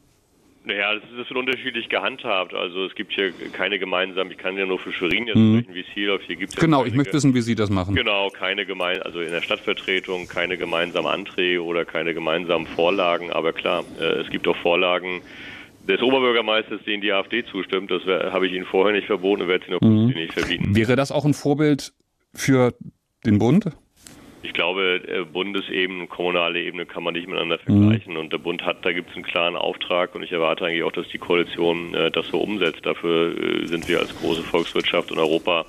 Naja, das wird unterschiedlich gehandhabt. Also es gibt hier keine gemeinsamen, ich kann ja nur für Schwerin jetzt sprechen, wie es hier läuft. Hier gibt's ja genau, ich möchte wissen, wie Sie das machen. Genau, also in der Stadtvertretung keine gemeinsamen Anträge oder keine gemeinsamen Vorlagen. Aber klar, es gibt auch Vorlagen des Oberbürgermeisters, denen die AfD zustimmt. Das habe ich Ihnen vorher nicht verboten und werde es Ihnen auch nicht verbieten. Wäre das auch ein Vorbild für den Bund? Ich glaube, Bundesebene und kommunale Ebene kann man nicht miteinander vergleichen. Und der Bund da gibt es einen klaren Auftrag und ich erwarte eigentlich auch, dass die Koalition das so umsetzt. Dafür sind wir als große Volkswirtschaft in Europa,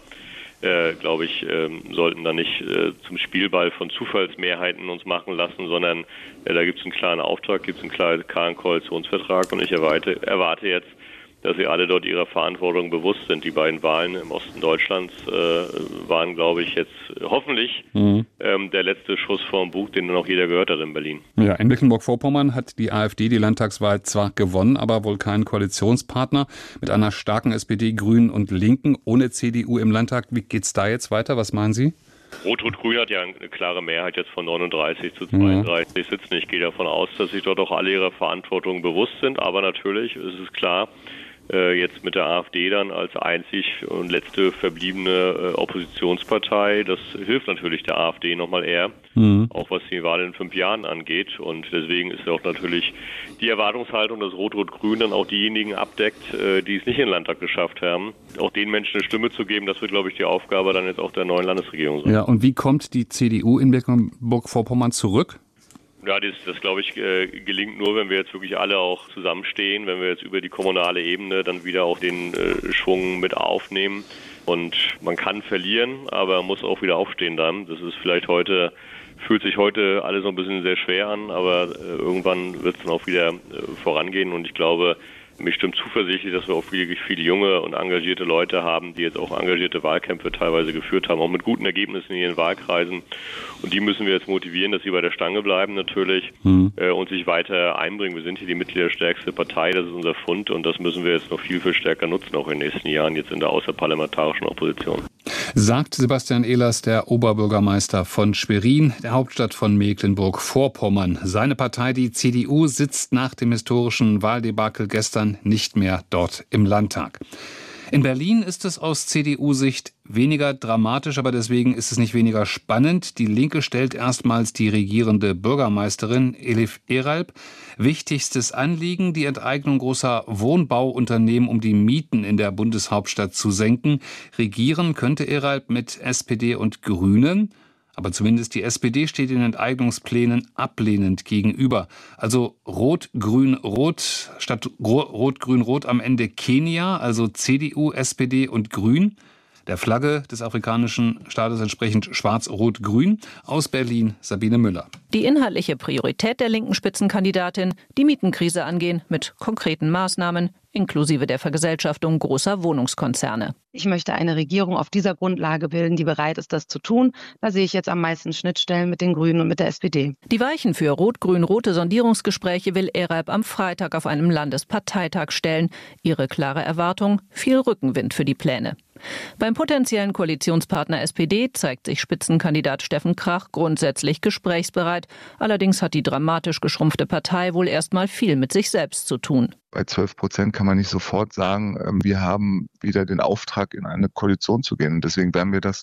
glaube ich, sollten da nicht zum Spielball von Zufallsmehrheiten uns machen lassen, sondern da gibt es einen klaren Auftrag, gibt es einen klaren Koalitionsvertrag und ich erwarte jetzt, dass sie alle dort ihrer Verantwortung bewusst sind. Die beiden Wahlen im Osten Deutschlands waren, glaube ich, jetzt hoffentlich der letzte Schuss vorm Bug, den dann auch jeder gehört hat in Berlin. Ja, in Mecklenburg-Vorpommern hat die AfD die Landtagswahl zwar gewonnen, aber wohl keinen Koalitionspartner mit einer starken SPD, Grünen und Linken ohne CDU im Landtag. Wie geht's da jetzt weiter? Was meinen Sie? Rot-Rot-Grün hat ja eine klare Mehrheit jetzt von 39 zu 32 Sitzen. Ich gehe davon aus, dass sich dort auch alle ihrer Verantwortung bewusst sind. Aber natürlich ist es klar, jetzt mit der AfD dann als einzig und letzte verbliebene Oppositionspartei. Das hilft natürlich der AfD nochmal eher, auch was die Wahl in 5 Jahren angeht. Und deswegen ist auch natürlich die Erwartungshaltung, dass Rot-Rot-Grün dann auch diejenigen abdeckt, die es nicht in den Landtag geschafft haben, auch den Menschen eine Stimme zu geben. Das wird, glaube ich, die Aufgabe dann jetzt auch der neuen Landesregierung sein. Ja, und wie kommt die CDU in Mecklenburg-Vorpommern zurück? Ja, das glaube ich, gelingt nur, wenn wir jetzt wirklich alle auch zusammenstehen, wenn wir jetzt über die kommunale Ebene dann wieder auch den Schwung mit aufnehmen. Und man kann verlieren, aber man muss auch wieder aufstehen dann. Das ist vielleicht fühlt sich heute alles noch ein bisschen sehr schwer an, aber irgendwann wird es dann auch wieder vorangehen und ich glaube, mich stimmt zuversichtlich, dass wir auch viele junge und engagierte Leute haben, die jetzt auch engagierte Wahlkämpfe teilweise geführt haben, auch mit guten Ergebnissen in ihren Wahlkreisen. Und die müssen wir jetzt motivieren, dass sie bei der Stange bleiben natürlich und sich weiter einbringen. Wir sind hier die mitgliederstärkste Partei, das ist unser Fund und das müssen wir jetzt noch viel, viel stärker nutzen, auch in den nächsten Jahren jetzt in der außerparlamentarischen Opposition. Sagt Sebastian Ehlers, der Oberbürgermeister von Schwerin, der Hauptstadt von Mecklenburg-Vorpommern. Seine Partei, die CDU, sitzt nach dem historischen Wahldebakel gestern nicht mehr dort im Landtag. In Berlin ist es aus CDU-Sicht weniger dramatisch, aber deswegen ist es nicht weniger spannend. Die Linke stellt erstmals die regierende Bürgermeisterin Elif Eralp. Wichtigstes Anliegen, die Enteignung großer Wohnbauunternehmen, um die Mieten in der Bundeshauptstadt zu senken. Regieren könnte Eralp mit SPD und Grünen. Aber zumindest die SPD steht den Enteignungsplänen ablehnend gegenüber. Also Rot-Grün-Rot statt Rot-Grün-Rot am Ende Kenia, also CDU, SPD und Grün. Der Flagge des afrikanischen Staates entsprechend Schwarz-Rot-Grün. Aus Berlin Sabine Müller. Die inhaltliche Priorität der linken Spitzenkandidatin, die Mietenkrise angehen mit konkreten Maßnahmen, inklusive der Vergesellschaftung großer Wohnungskonzerne. Ich möchte eine Regierung auf dieser Grundlage bilden, die bereit ist, das zu tun. Da sehe ich jetzt am meisten Schnittstellen mit den Grünen und mit der SPD. Die Weichen für rot-grün-rote Sondierungsgespräche will Eralp am Freitag auf einem Landesparteitag stellen. Ihre klare Erwartung: viel Rückenwind für die Pläne. Beim potenziellen Koalitionspartner SPD zeigt sich Spitzenkandidat Steffen Krach grundsätzlich gesprächsbereit. Allerdings hat die dramatisch geschrumpfte Partei wohl erstmal viel mit sich selbst zu tun. Bei 12% kann man nicht sofort sagen, wir haben wieder den Auftrag, in eine Koalition zu gehen. Und deswegen werden wir das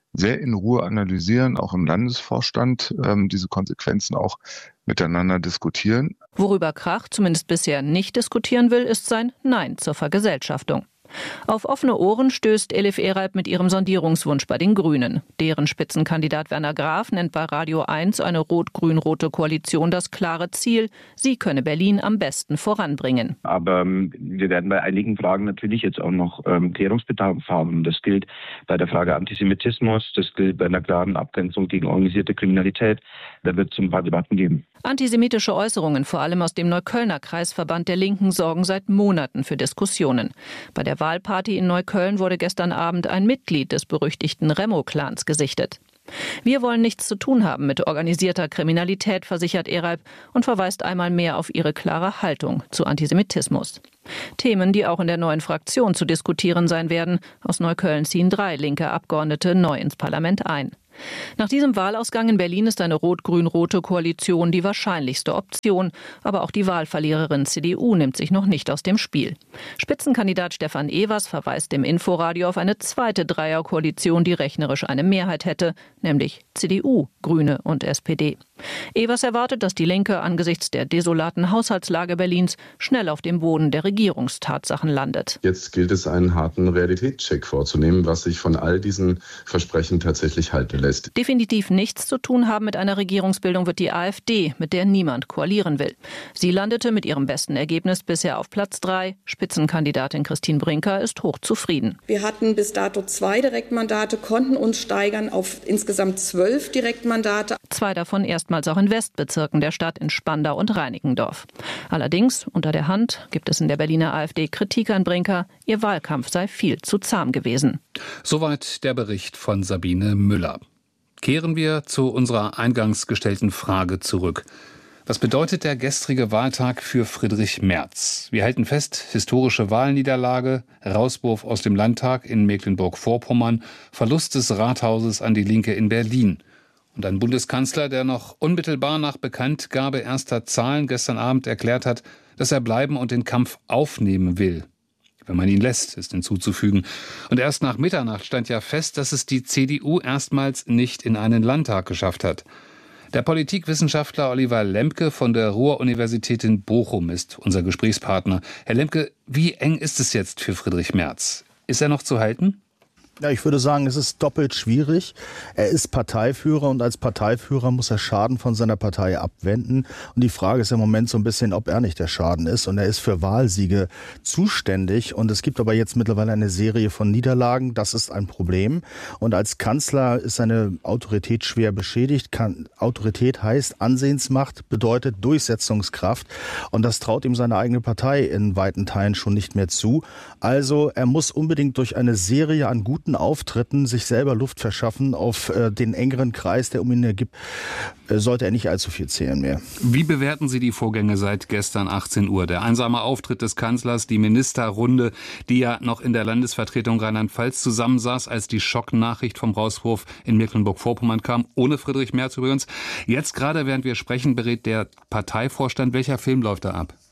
sehr in Ruhe analysieren, auch im Landesvorstand, diese Konsequenzen auch miteinander diskutieren. Worüber Krach zumindest bisher nicht diskutieren will, ist sein Nein zur Vergesellschaftung. Auf offene Ohren stößt Elif Eralp mit ihrem Sondierungswunsch bei den Grünen. Deren Spitzenkandidat Werner Graf nennt bei Radio 1 eine rot-grün-rote Koalition das klare Ziel. Sie könne Berlin am besten voranbringen. Aber wir werden bei einigen Fragen natürlich jetzt auch noch Klärungsbedarf haben. Das gilt bei der Frage Antisemitismus, das gilt bei einer klaren Abgrenzung gegen organisierte Kriminalität. Da wird es ein paar Debatten geben. Antisemitische Äußerungen, vor allem aus dem Neuköllner Kreisverband der Linken, sorgen seit Monaten für Diskussionen. Bei der Wahlparty in Neukölln wurde gestern Abend ein Mitglied des berüchtigten Remo-Clans gesichtet. Wir wollen nichts zu tun haben mit organisierter Kriminalität, versichert Eralp und verweist einmal mehr auf ihre klare Haltung zu Antisemitismus. Themen, die auch in der neuen Fraktion zu diskutieren sein werden. Aus Neukölln ziehen 3 linke Abgeordnete neu ins Parlament ein. Nach diesem Wahlausgang in Berlin ist eine rot-grün-rote Koalition die wahrscheinlichste Option. Aber auch die Wahlverliererin CDU nimmt sich noch nicht aus dem Spiel. Spitzenkandidat Stefan Evers verweist im Inforadio auf eine zweite Dreierkoalition, die rechnerisch eine Mehrheit hätte, nämlich CDU, Grüne und SPD. Evers erwartet, dass die Linke angesichts der desolaten Haushaltslage Berlins schnell auf dem Boden der Regierungstatsachen landet. Jetzt gilt es, einen harten Realitätscheck vorzunehmen, was sich von all diesen Versprechen tatsächlich halten lässt. Definitiv nichts zu tun haben mit einer Regierungsbildung wird die AfD, mit der niemand koalieren will. Sie landete mit ihrem besten Ergebnis bisher auf Platz 3. Spitzenkandidatin Christine Brinker ist hochzufrieden. Wir hatten bis dato 2 Direktmandate, konnten uns steigern auf insgesamt 12 Direktmandate. 2 davon erstmals auch in Westbezirken der Stadt, in Spandau und Reinickendorf. Allerdings, unter der Hand, gibt es in der Berliner AfD Kritik an Brinker. Ihr Wahlkampf sei viel zu zahm gewesen. Soweit der Bericht von Sabine Müller. Kehren wir zu unserer eingangs gestellten Frage zurück. Was bedeutet der gestrige Wahltag für Friedrich Merz? Wir halten fest, historische Wahlniederlage, Rauswurf aus dem Landtag in Mecklenburg-Vorpommern, Verlust des Rathauses an die Linke in Berlin. Und ein Bundeskanzler, der noch unmittelbar nach Bekanntgabe erster Zahlen gestern Abend erklärt hat, dass er bleiben und den Kampf aufnehmen will. Wenn man ihn lässt, ist hinzuzufügen. Und erst nach Mitternacht stand ja fest, dass es die CDU erstmals nicht in einen Landtag geschafft hat. Der Politikwissenschaftler Oliver Lemke von der Ruhr-Universität in Bochum ist unser Gesprächspartner. Herr Lemke, wie eng ist es jetzt für Friedrich Merz? Ist er noch zu halten? Ja, ich würde sagen, es ist doppelt schwierig. Er ist Parteiführer und als Parteiführer muss er Schaden von seiner Partei abwenden. Und die Frage ist im Moment so ein bisschen, ob er nicht der Schaden ist. Und er ist für Wahlsiege zuständig. Und es gibt aber jetzt mittlerweile eine Serie von Niederlagen. Das ist ein Problem. Und als Kanzler ist seine Autorität schwer beschädigt. Autorität heißt Ansehensmacht, bedeutet Durchsetzungskraft. Und das traut ihm seine eigene Partei in weiten Teilen schon nicht mehr zu. Also er muss unbedingt durch eine Serie an guten Auftritten sich selber Luft verschaffen. Auf den engeren Kreis, der um ihn ergibt, sollte er nicht allzu viel zählen mehr. Wie bewerten Sie die Vorgänge seit gestern 18 Uhr? Der einsame Auftritt des Kanzlers, die Ministerrunde, die ja noch in der Landesvertretung Rheinland-Pfalz zusammensaß, als die Schocknachricht vom Rauswurf in Mecklenburg-Vorpommern kam, ohne Friedrich Merz übrigens. Jetzt gerade, während wir sprechen, berät der Parteivorstand. Welcher Film läuft da ab?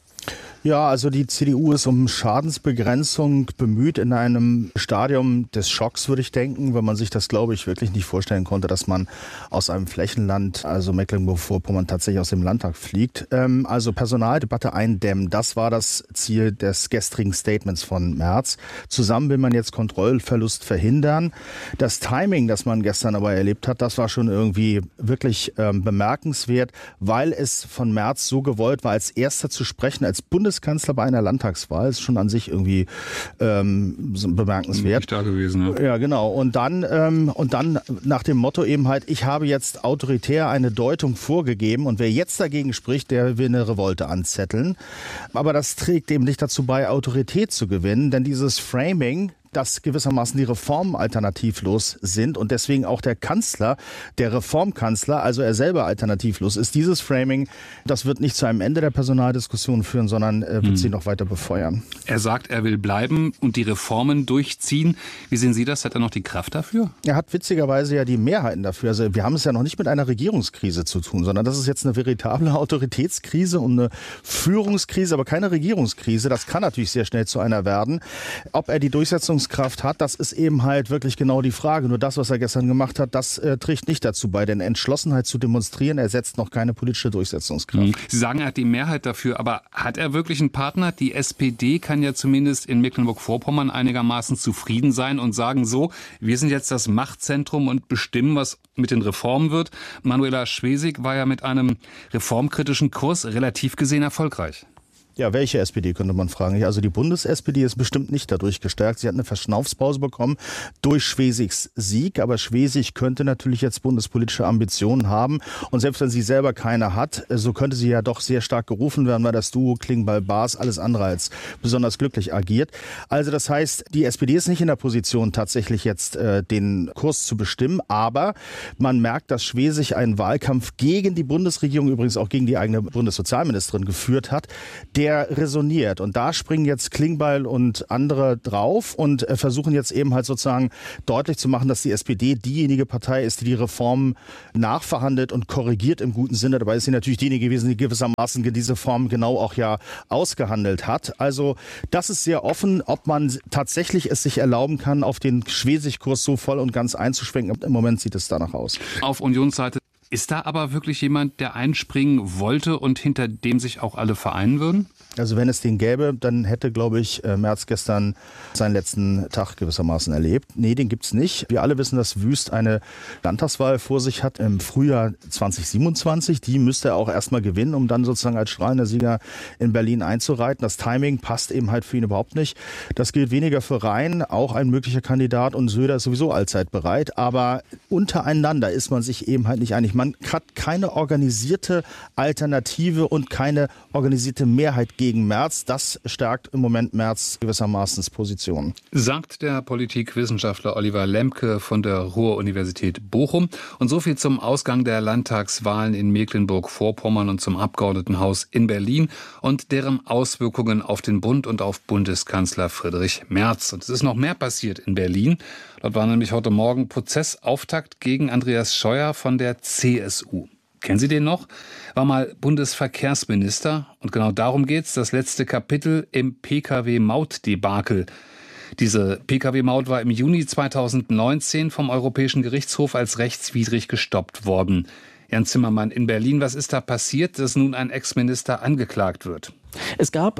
Ja, also die CDU ist um Schadensbegrenzung bemüht in einem Stadium des Schocks, würde ich denken, weil man sich das, glaube ich, wirklich nicht vorstellen konnte, dass man aus einem Flächenland, also Mecklenburg-Vorpommern, tatsächlich aus dem Landtag fliegt. Also Personaldebatte eindämmen, das war das Ziel des gestrigen Statements von Merz. Zusammen will man jetzt Kontrollverlust verhindern. Das Timing, das man gestern aber erlebt hat, das war schon irgendwie wirklich bemerkenswert, weil es von Merz so gewollt war, als Erster zu sprechen, als Bundeskanzler bei einer Landtagswahl, ist schon an sich irgendwie bemerkenswert. Nicht da gewesen, ja, genau. Und dann nach dem Motto eben halt, ich habe jetzt autoritär eine Deutung vorgegeben und wer jetzt dagegen spricht, der will eine Revolte anzetteln. Aber das trägt eben nicht dazu bei, Autorität zu gewinnen, denn dieses Framing, dass gewissermaßen die Reformen alternativlos sind und deswegen auch der Kanzler, der Reformkanzler, also er selber alternativlos ist. Dieses Framing, das wird nicht zu einem Ende der Personaldiskussion führen, sondern wird sie noch weiter befeuern. Er sagt, er will bleiben und die Reformen durchziehen. Wie sehen Sie das? Hat er noch die Kraft dafür? Er hat witzigerweise ja die Mehrheiten dafür. Also wir haben es ja noch nicht mit einer Regierungskrise zu tun, sondern das ist jetzt eine veritable Autoritätskrise und eine Führungskrise, aber keine Regierungskrise. Das kann natürlich sehr schnell zu einer werden. Ob er die Durchsetzungskraft Durchsetzungskraft hat, das ist eben halt wirklich genau die Frage. Nur das, was er gestern gemacht hat, das trägt nicht dazu bei. Denn Entschlossenheit zu demonstrieren ersetzt noch keine politische Durchsetzungskraft. Sie sagen, er hat die Mehrheit dafür, aber hat er wirklich einen Partner? Die SPD kann ja zumindest in Mecklenburg-Vorpommern einigermaßen zufrieden sein und sagen so, wir sind jetzt das Machtzentrum und bestimmen, was mit den Reformen wird. Manuela Schwesig war ja mit einem reformkritischen Kurs relativ gesehen erfolgreich. Ja, welche SPD, könnte man fragen. Also die Bundes-SPD ist bestimmt nicht dadurch gestärkt. Sie hat eine Verschnaufspause bekommen durch Schwesigs Sieg. Aber Schwesig könnte natürlich jetzt bundespolitische Ambitionen haben. Und selbst wenn sie selber keine hat, so könnte sie ja doch sehr stark gerufen werden, weil das Duo Klingbeil-Baas alles andere als besonders glücklich agiert. Also das heißt, die SPD ist nicht in der Position, tatsächlich jetzt den Kurs zu bestimmen. Aber man merkt, dass Schwesig einen Wahlkampf gegen die Bundesregierung, übrigens auch gegen die eigene Bundessozialministerin geführt hat, der resoniert. Und da springen jetzt Klingbeil und andere drauf und versuchen jetzt eben halt sozusagen deutlich zu machen, dass die SPD diejenige Partei ist, die Reformen nachverhandelt und korrigiert im guten Sinne. Dabei ist sie natürlich diejenige gewesen, die gewissermaßen diese Reformen genau auch ja ausgehandelt hat. Also das ist sehr offen, ob man tatsächlich es sich erlauben kann, auf den Schwesig-Kurs so voll und ganz einzuschwenken. Im Moment sieht es danach aus. Auf Unionsseite ist da aber wirklich jemand, der einspringen wollte und hinter dem sich auch alle vereinen würden? Also wenn es den gäbe, dann hätte, glaube ich, Merz gestern seinen letzten Tag gewissermaßen erlebt. Nee, den gibt's nicht. Wir alle wissen, dass Wüst eine Landtagswahl vor sich hat im Frühjahr 2027. Die müsste er auch erstmal gewinnen, um dann sozusagen als strahlender Sieger in Berlin einzureiten. Das Timing passt eben halt für ihn überhaupt nicht. Das gilt weniger für Rhein, auch ein möglicher Kandidat, und Söder ist sowieso allzeit bereit. Aber untereinander ist man sich eben halt nicht einig. Man hat keine organisierte Alternative und keine organisierte Mehrheit gegen Merz. Das stärkt im Moment Merz gewissermaßen Position. Sagt der Politikwissenschaftler Oliver Lemke von der Ruhr-Universität Bochum. Und so viel zum Ausgang der Landtagswahlen in Mecklenburg-Vorpommern und zum Abgeordnetenhaus in Berlin und deren Auswirkungen auf den Bund und auf Bundeskanzler Friedrich Merz. Und es ist noch mehr passiert in Berlin. Dort war nämlich heute Morgen Prozessauftakt gegen Andreas Scheuer von der CSU. Kennen Sie den noch? War mal Bundesverkehrsminister. Und genau darum geht's. Das letzte Kapitel im Pkw-Maut-Debakel. Diese Pkw-Maut war im Juni 2019 vom Europäischen Gerichtshof als rechtswidrig gestoppt worden. Jan Zimmermann in Berlin. Was ist da passiert, dass nun ein Ex-Minister angeklagt wird? Es gab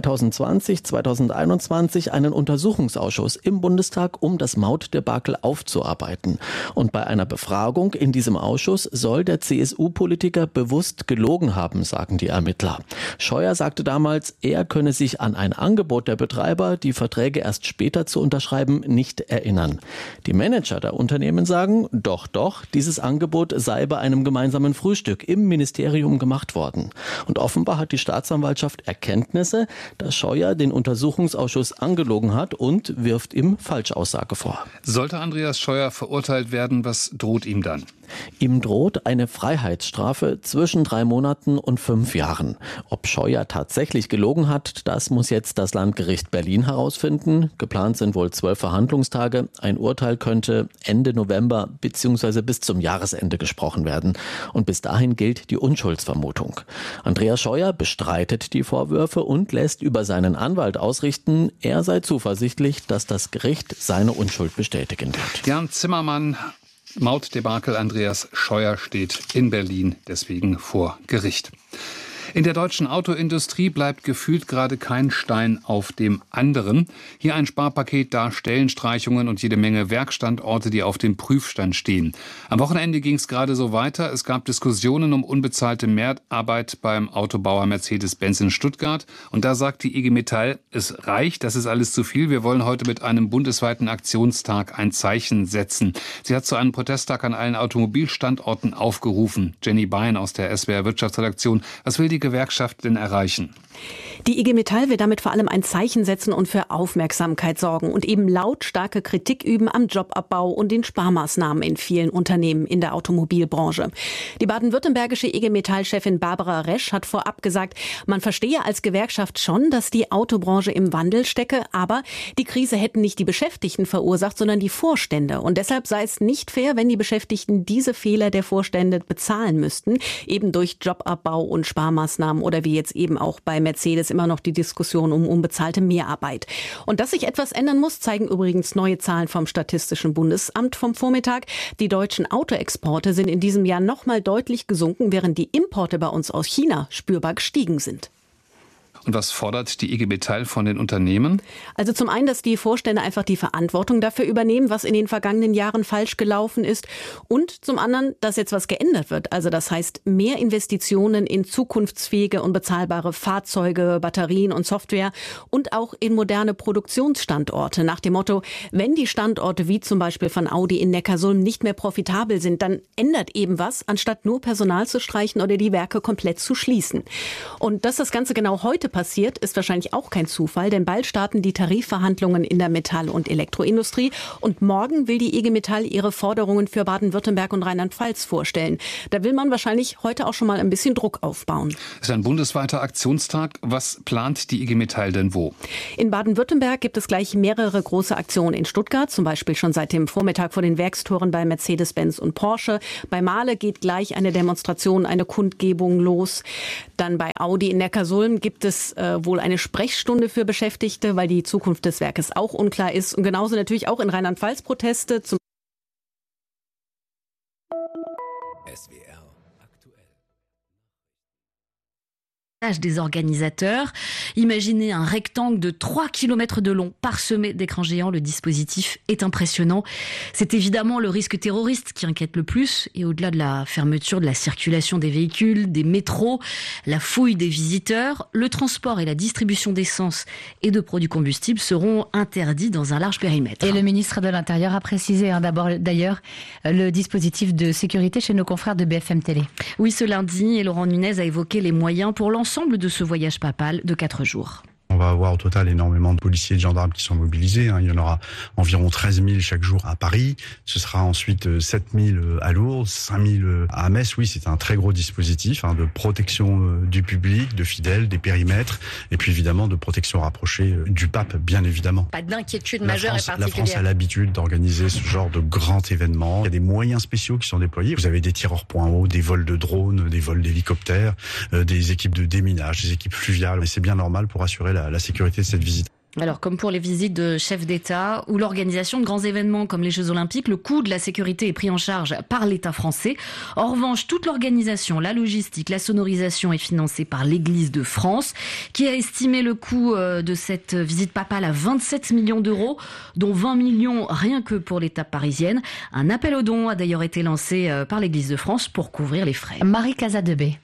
2020, 2021 einen Untersuchungsausschuss im Bundestag, um das Mautdebakel aufzuarbeiten. Und bei einer Befragung in diesem Ausschuss soll der CSU-Politiker bewusst gelogen haben, sagen die Ermittler. Scheuer sagte damals, er könne sich an ein Angebot der Betreiber, die Verträge erst später zu unterschreiben, nicht erinnern. Die Manager der Unternehmen sagen, doch, dieses Angebot sei bei einem gemeinsamen Frühstück im Ministerium gemacht worden. Und offenbar hat die Staatsanwaltschaft Erkenntnisse, dass Scheuer den Untersuchungsausschuss angelogen hat und wirft ihm Falschaussage vor. Sollte Andreas Scheuer verurteilt werden, was droht ihm dann? Ihm droht eine Freiheitsstrafe zwischen 3 Monaten und 5 Jahren. Ob Scheuer tatsächlich gelogen hat, das muss jetzt das Landgericht Berlin herausfinden. Geplant sind wohl 12 Verhandlungstage. Ein Urteil könnte Ende November bzw. bis zum Jahresende gesprochen werden. Und bis dahin gilt die Unschuldsvermutung. Andreas Scheuer bestreitet die Vorwürfe und lässt über seinen Anwalt ausrichten, er sei zuversichtlich, dass das Gericht seine Unschuld bestätigen wird. Jan Zimmermann. Mautdebakel Andreas Scheuer steht in Berlin deswegen vor Gericht. In der deutschen Autoindustrie bleibt gefühlt gerade kein Stein auf dem anderen. Hier ein Sparpaket, da Stellenstreichungen und jede Menge Werkstandorte, die auf dem Prüfstand stehen. Am Wochenende ging es gerade so weiter. Es gab Diskussionen um unbezahlte Mehrarbeit beim Autobauer Mercedes-Benz in Stuttgart. Und da sagt die IG Metall, es reicht, das ist alles zu viel. Wir wollen heute mit einem bundesweiten Aktionstag ein Zeichen setzen. Sie hat zu einem Protesttag an allen Automobilstandorten aufgerufen. Jenny Bein aus der SWR Wirtschaftsredaktion. Was will die Gewerkschaft denn erreichen? Die IG Metall will damit vor allem ein Zeichen setzen und für Aufmerksamkeit sorgen und eben lautstarke Kritik üben am Jobabbau und den Sparmaßnahmen in vielen Unternehmen in der Automobilbranche. Die baden-württembergische IG Metall-Chefin Barbara Resch hat vorab gesagt, man verstehe als Gewerkschaft schon, dass die Autobranche im Wandel stecke, aber die Krise hätten nicht die Beschäftigten verursacht, sondern die Vorstände. Und deshalb sei es nicht fair, wenn die Beschäftigten diese Fehler der Vorstände bezahlen müssten, eben durch Jobabbau und Sparmaßnahmen Sparmaßnahmen oder wie jetzt eben auch bei Mercedes immer noch die Diskussion um unbezahlte Mehrarbeit. Und dass sich etwas ändern muss, zeigen übrigens neue Zahlen vom Statistischen Bundesamt vom Vormittag. Die deutschen Autoexporte sind in diesem Jahr nochmal deutlich gesunken, während die Importe bei uns aus China spürbar gestiegen sind. Und was fordert die IG Metall von den Unternehmen? Also zum einen, dass die Vorstände einfach die Verantwortung dafür übernehmen, was in den vergangenen Jahren falsch gelaufen ist. Und zum anderen, dass jetzt was geändert wird. Also das heißt, mehr Investitionen in zukunftsfähige und bezahlbare Fahrzeuge, Batterien und Software und auch in moderne Produktionsstandorte. Nach dem Motto, wenn die Standorte wie zum Beispiel von Audi in Neckarsulm nicht mehr profitabel sind, dann ändert eben was, anstatt nur Personal zu streichen oder die Werke komplett zu schließen. Und dass das Ganze genau heute passiert, ist wahrscheinlich auch kein Zufall, denn bald starten die Tarifverhandlungen in der Metall- und Elektroindustrie und morgen will die IG Metall ihre Forderungen für Baden-Württemberg und Rheinland-Pfalz vorstellen. Da will man wahrscheinlich heute auch schon mal ein bisschen Druck aufbauen. Es ist ein bundesweiter Aktionstag. Was plant die IG Metall denn wo? In Baden-Württemberg gibt es gleich mehrere große Aktionen in Stuttgart, zum Beispiel schon seit dem Vormittag vor den Werkstoren bei Mercedes-Benz und Porsche. Bei Mahle geht gleich eine Demonstration, eine Kundgebung los. Dann bei Audi in Neckarsulm gibt es wohl eine Sprechstunde für Beschäftigte, weil die Zukunft des Werkes auch unklar ist. Und genauso natürlich auch in Rheinland-Pfalz Proteste. Des organisateurs. Imaginez un rectangle de 3 km de long parsemé d'écrans géants. Le dispositif est impressionnant. C'est évidemment le risque terroriste qui inquiète le plus. Et au-delà de la fermeture de la circulation des véhicules, des métros, la fouille des visiteurs, le transport et la distribution d'essence et de produits combustibles seront interdits dans un large périmètre. Et le ministre de l'Intérieur a précisé d'abord d'ailleurs le dispositif de sécurité chez nos confrères de BFM Télé. Oui, ce lundi, et Laurent Nunez a évoqué les moyens pour l'ensemble de ce voyage papal de 4 jours. On va avoir au total énormément de policiers et de gendarmes qui sont mobilisés. Il y en aura environ 13 000 chaque jour à Paris. Ce sera ensuite 7 000 à Lourdes, 5 000 à Metz. Oui, c'est un très gros dispositif de protection du public, de fidèles, des périmètres, et puis évidemment de protection rapprochée du pape, bien évidemment. Pas d'inquiétude majeure et particulière. La France a l'habitude d'organiser ce genre de grand événement. Il y a des moyens spéciaux qui sont déployés. Vous avez des tireurs point haut, des vols de drones, des vols d'hélicoptères, des équipes de déminage, des équipes fluviales. Et c'est bien normal pour assurer la sécurité de cette visite. Alors, comme pour les visites de chefs d'État ou l'organisation de grands événements comme les Jeux Olympiques, le coût de la sécurité est pris en charge par l'État français. En revanche, toute l'organisation, la logistique, la sonorisation est financée par l'Église de France, qui a estimé le coût de cette visite papale à 27 millions d'euros, dont 20 millions rien que pour l'étape parisienne. Un appel aux dons a d'ailleurs été lancé par l'Église de France pour couvrir les frais. Marie Casadebé.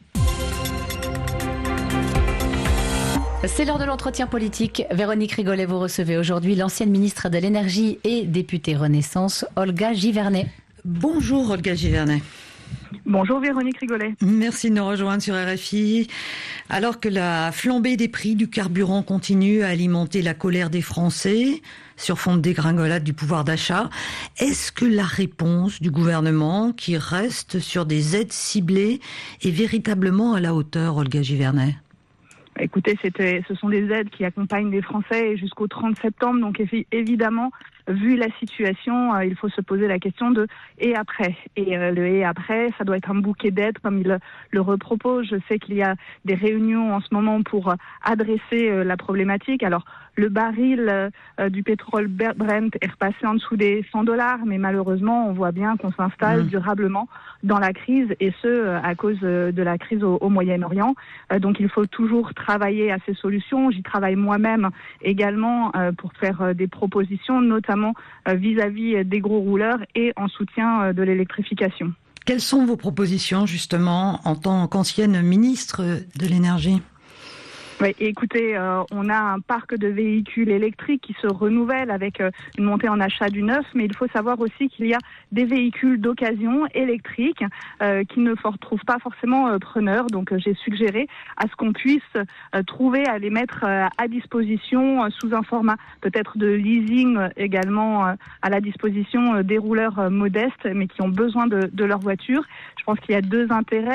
C'est l'heure de l'entretien politique. Véronique Rigolet, vous recevez aujourd'hui l'ancienne ministre de l'Énergie et députée Renaissance, Olga Givernet. Bonjour Olga Givernet. Bonjour Véronique Rigolet. Merci de nous rejoindre sur RFI. Alors que la flambée des prix du carburant continue à alimenter la colère des Français sur fond de dégringolade du pouvoir d'achat, est-ce que la réponse du gouvernement, qui reste sur des aides ciblées, est véritablement à la hauteur, Olga Givernet ? Écoutez, ce sont des aides qui accompagnent les Français jusqu'au 30 septembre. Donc évidemment, vu la situation, il faut se poser la question de « et après ». Et le « et après », ça doit être un bouquet d'aides comme il le repropose. Je sais qu'il y a des réunions en ce moment pour adresser la problématique. Alors, le baril du pétrole Brent est repassé en dessous des $100, mais malheureusement, on voit bien qu'on s'installe durablement dans la crise, et ce, à cause de la crise au Moyen-Orient. Donc, il faut toujours travailler à ces solutions. J'y travaille moi-même également pour faire des propositions, notamment vis-à-vis des gros rouleurs et en soutien de l'électrification. Quelles sont vos propositions, justement, en tant qu'ancienne ministre de l'Énergie ? Oui, écoutez, on a un parc de véhicules électriques qui se renouvelle avec une montée en achat du neuf, mais il faut savoir aussi qu'il y a des véhicules d'occasion électriques qui ne trouvent pas forcément preneurs. Donc j'ai suggéré à ce qu'on puisse trouver à les mettre à disposition sous un format peut-être de leasing également à la disposition des rouleurs modestes mais qui ont besoin de leur voiture. Je pense qu'il y a deux intérêts.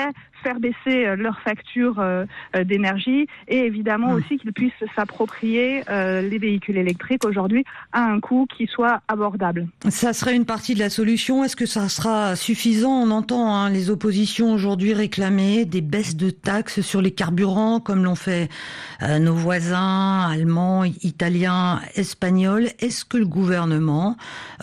faire baisser leurs factures d'énergie et évidemment aussi qu'ils puissent s'approprier les véhicules électriques aujourd'hui à un coût qui soit abordable. Ça serait une partie de la solution. Est-ce que ça sera suffisant? On entend les oppositions aujourd'hui réclamer des baisses de taxes sur les carburants comme l'ont fait nos voisins allemands, italiens, espagnols. Est-ce que le gouvernement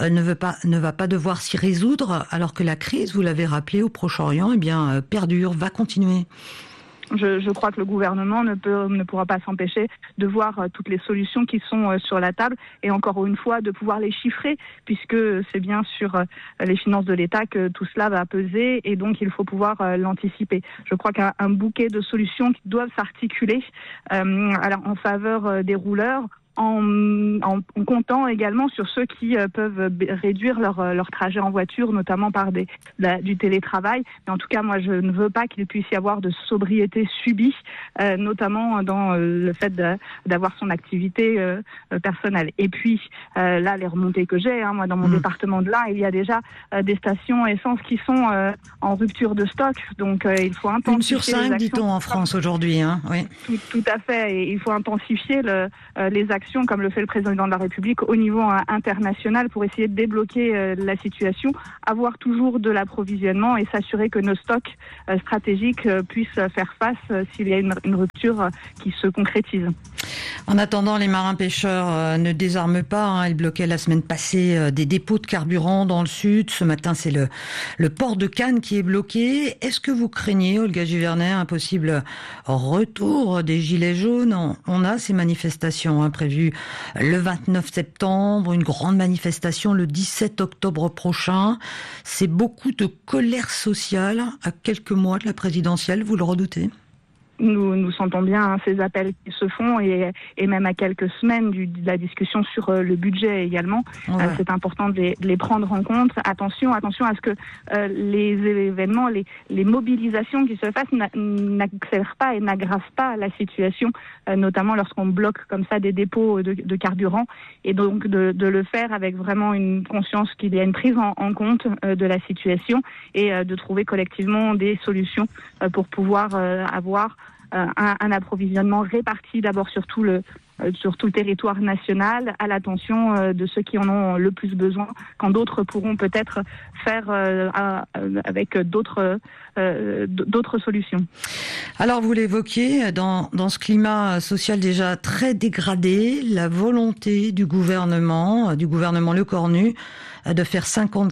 ne va pas devoir s'y résoudre alors que la crise, vous l'avez rappelé, au Proche-Orient, perdure, va continuer? Je crois que le gouvernement ne pourra pas s'empêcher de voir toutes les solutions qui sont sur la table et encore une fois de pouvoir les chiffrer puisque c'est bien sur les finances de l'État que tout cela va peser et donc il faut pouvoir l'anticiper. Je crois qu'un bouquet de solutions qui doivent s'articuler en faveur des rouleurs, en comptant également sur ceux qui peuvent réduire leur trajet en voiture, notamment par du télétravail. Mais en tout cas, moi, je ne veux pas qu'il puisse y avoir de sobriété subie, notamment dans le fait d'avoir son activité personnelle. Et puis, là, les remontées que j'ai, moi, dans mon département de l'Ain, il y a déjà des stations essence qui sont en rupture de stock. Donc, il faut intensifier. 1 sur 5, dit-on, en France aujourd'hui. Oui. Tout à fait. Et il faut intensifier les actions comme le fait le président de la République au niveau international pour essayer de débloquer la situation, avoir toujours de l'approvisionnement et s'assurer que nos stocks stratégiques puissent faire face s'il y a une rupture qui se concrétise. En attendant, les marins-pêcheurs ne désarment pas. Ils bloquaient la semaine passée des dépôts de carburant dans le sud. Ce matin, c'est le port de Cannes qui est bloqué. Est-ce que vous craignez, Olga Givernet, un possible retour des Gilets jaunes? On a ces manifestations prévues le 29 septembre, une grande manifestation le 17 octobre prochain. C'est beaucoup de colère sociale à quelques mois de la présidentielle, vous le redoutez? Nous sentons bien ces appels qui se font et même à quelques semaines de la discussion sur le budget également. Ouais. C'est important de les prendre en compte. Attention à ce que les événements, les mobilisations qui se fassent n'accélèrent pas et n'aggravent pas la situation, notamment lorsqu'on bloque comme ça des dépôts de carburant et donc de le faire avec vraiment une conscience qu'il y a une prise en compte de la situation et de trouver collectivement des solutions pour pouvoir avoir un approvisionnement réparti d'abord sur tout le territoire national à l'attention de ceux qui en ont le plus besoin, quand d'autres pourront peut-être faire avec d'autres solutions. Alors vous l'évoquiez, dans ce climat social déjà très dégradé, la volonté du gouvernement Lecornu de faire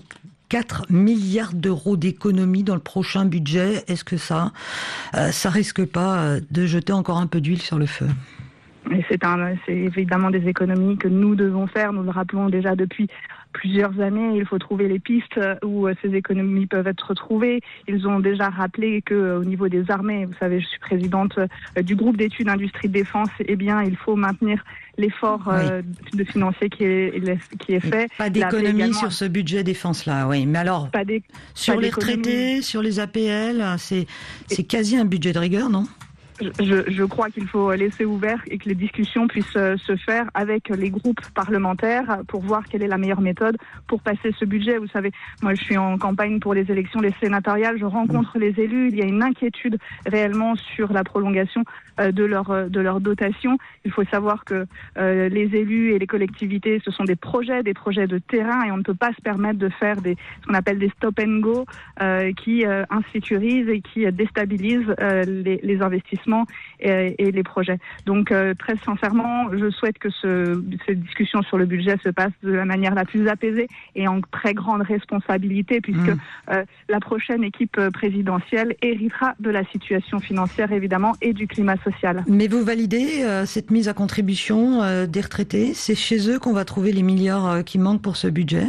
54 milliards d'euros d'économies dans le prochain budget. Est-ce que ça risque pas de jeter encore un peu d'huile sur le feu? Et c'est évidemment des économies que nous devons faire. Nous le rappelons déjà depuis plusieurs années. Il faut trouver les pistes où ces économies peuvent être trouvées. Ils ont déjà rappelé qu'au niveau des armées, vous savez, je suis présidente du groupe d'études industrie de défense, il faut maintenir l'effort de financier qui est fait. Pas d'économie sur ce budget défense-là, oui. Mais alors, sur les retraités, sur les APL, c'est quasi un budget de rigueur, non ? Je crois qu'il faut laisser ouvert et que les discussions puissent se faire avec les groupes parlementaires pour voir quelle est la meilleure méthode pour passer ce budget. Vous savez, moi je suis en campagne pour les élections sénatoriales, je rencontre les élus, il y a une inquiétude réellement sur la prolongation de leur dotation. Il faut savoir que les élus et les collectivités, ce sont des projets de terrain et on ne peut pas se permettre de faire ce qu'on appelle des stop and go qui insécurisent et qui déstabilisent les investissements et les projets. Donc très sincèrement, je souhaite que cette discussion sur le budget se passe de la manière la plus apaisée et en très grande responsabilité puisque la prochaine équipe présidentielle héritera de la situation financière évidemment et du climat social. Mais vous validez cette mise à contribution des retraités? C'est chez eux qu'on va trouver les milliards qui manquent pour ce budget?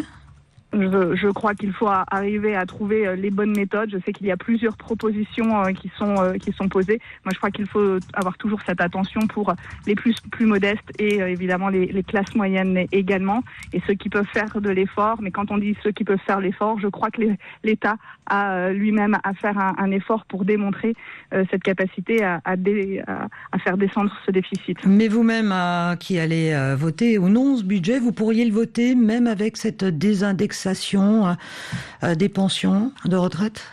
Je crois qu'il faut arriver à trouver les bonnes méthodes. Je sais qu'il y a plusieurs propositions qui sont posées. Moi, je crois qu'il faut avoir toujours cette attention pour les plus modestes et évidemment les classes moyennes également et ceux qui peuvent faire de l'effort. Mais quand on dit ceux qui peuvent faire l'effort, je crois que l'État a lui-même à faire un effort pour démontrer cette capacité à faire descendre ce déficit. Mais vous-même qui allez voter ou non ce budget, vous pourriez le voter même avec cette désindexation des pensions de retraite?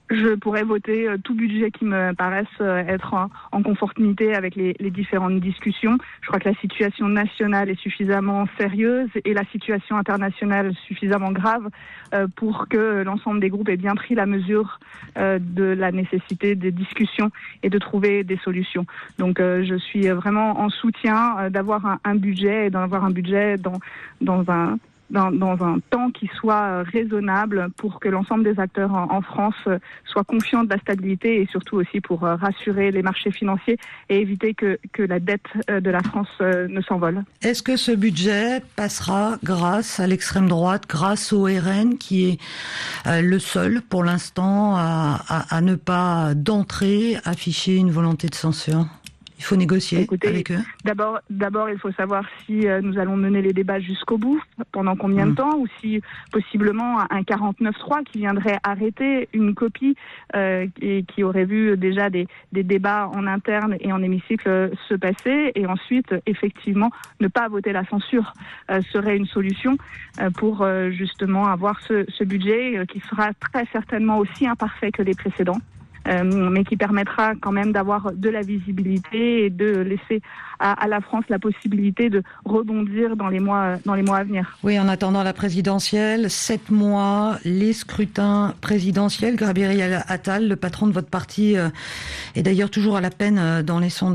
Je pourrais voter tout budget qui me paraisse être en conformité avec les différentes discussions. Je crois que la situation nationale est suffisamment sérieuse et la situation internationale suffisamment grave pour que l'ensemble des groupes ait bien pris la mesure de la nécessité des discussions et de trouver des solutions. Donc je suis vraiment en soutien d'avoir un budget et d'avoir un budget dans un temps qui soit raisonnable pour que l'ensemble des acteurs en France soient confiants de la stabilité et surtout aussi pour rassurer les marchés financiers et éviter que la dette de la France ne s'envole. Est-ce que ce budget passera grâce à l'extrême droite, grâce au RN qui est le seul pour l'instant à ne pas d'entrée afficher une volonté de censure ? Il faut négocier avec eux. D'abord, il faut savoir si nous allons mener les débats jusqu'au bout, pendant combien de temps, ou si possiblement un 49.3 qui viendrait arrêter une copie et qui aurait vu déjà des débats en interne et en hémicycle se passer, et ensuite, effectivement, ne pas voter la censure serait une solution pour justement avoir ce budget qui sera très certainement aussi imparfait que les précédents. Mais qui permettra quand même d'avoir de la visibilité et de laisser à la France la possibilité de rebondir dans les mois à venir. Oui, en attendant la présidentielle, 7 mois, les scrutins présidentiels. Gabriel Attal, le patron de votre parti, est d'ailleurs toujours à la peine dans les sondages.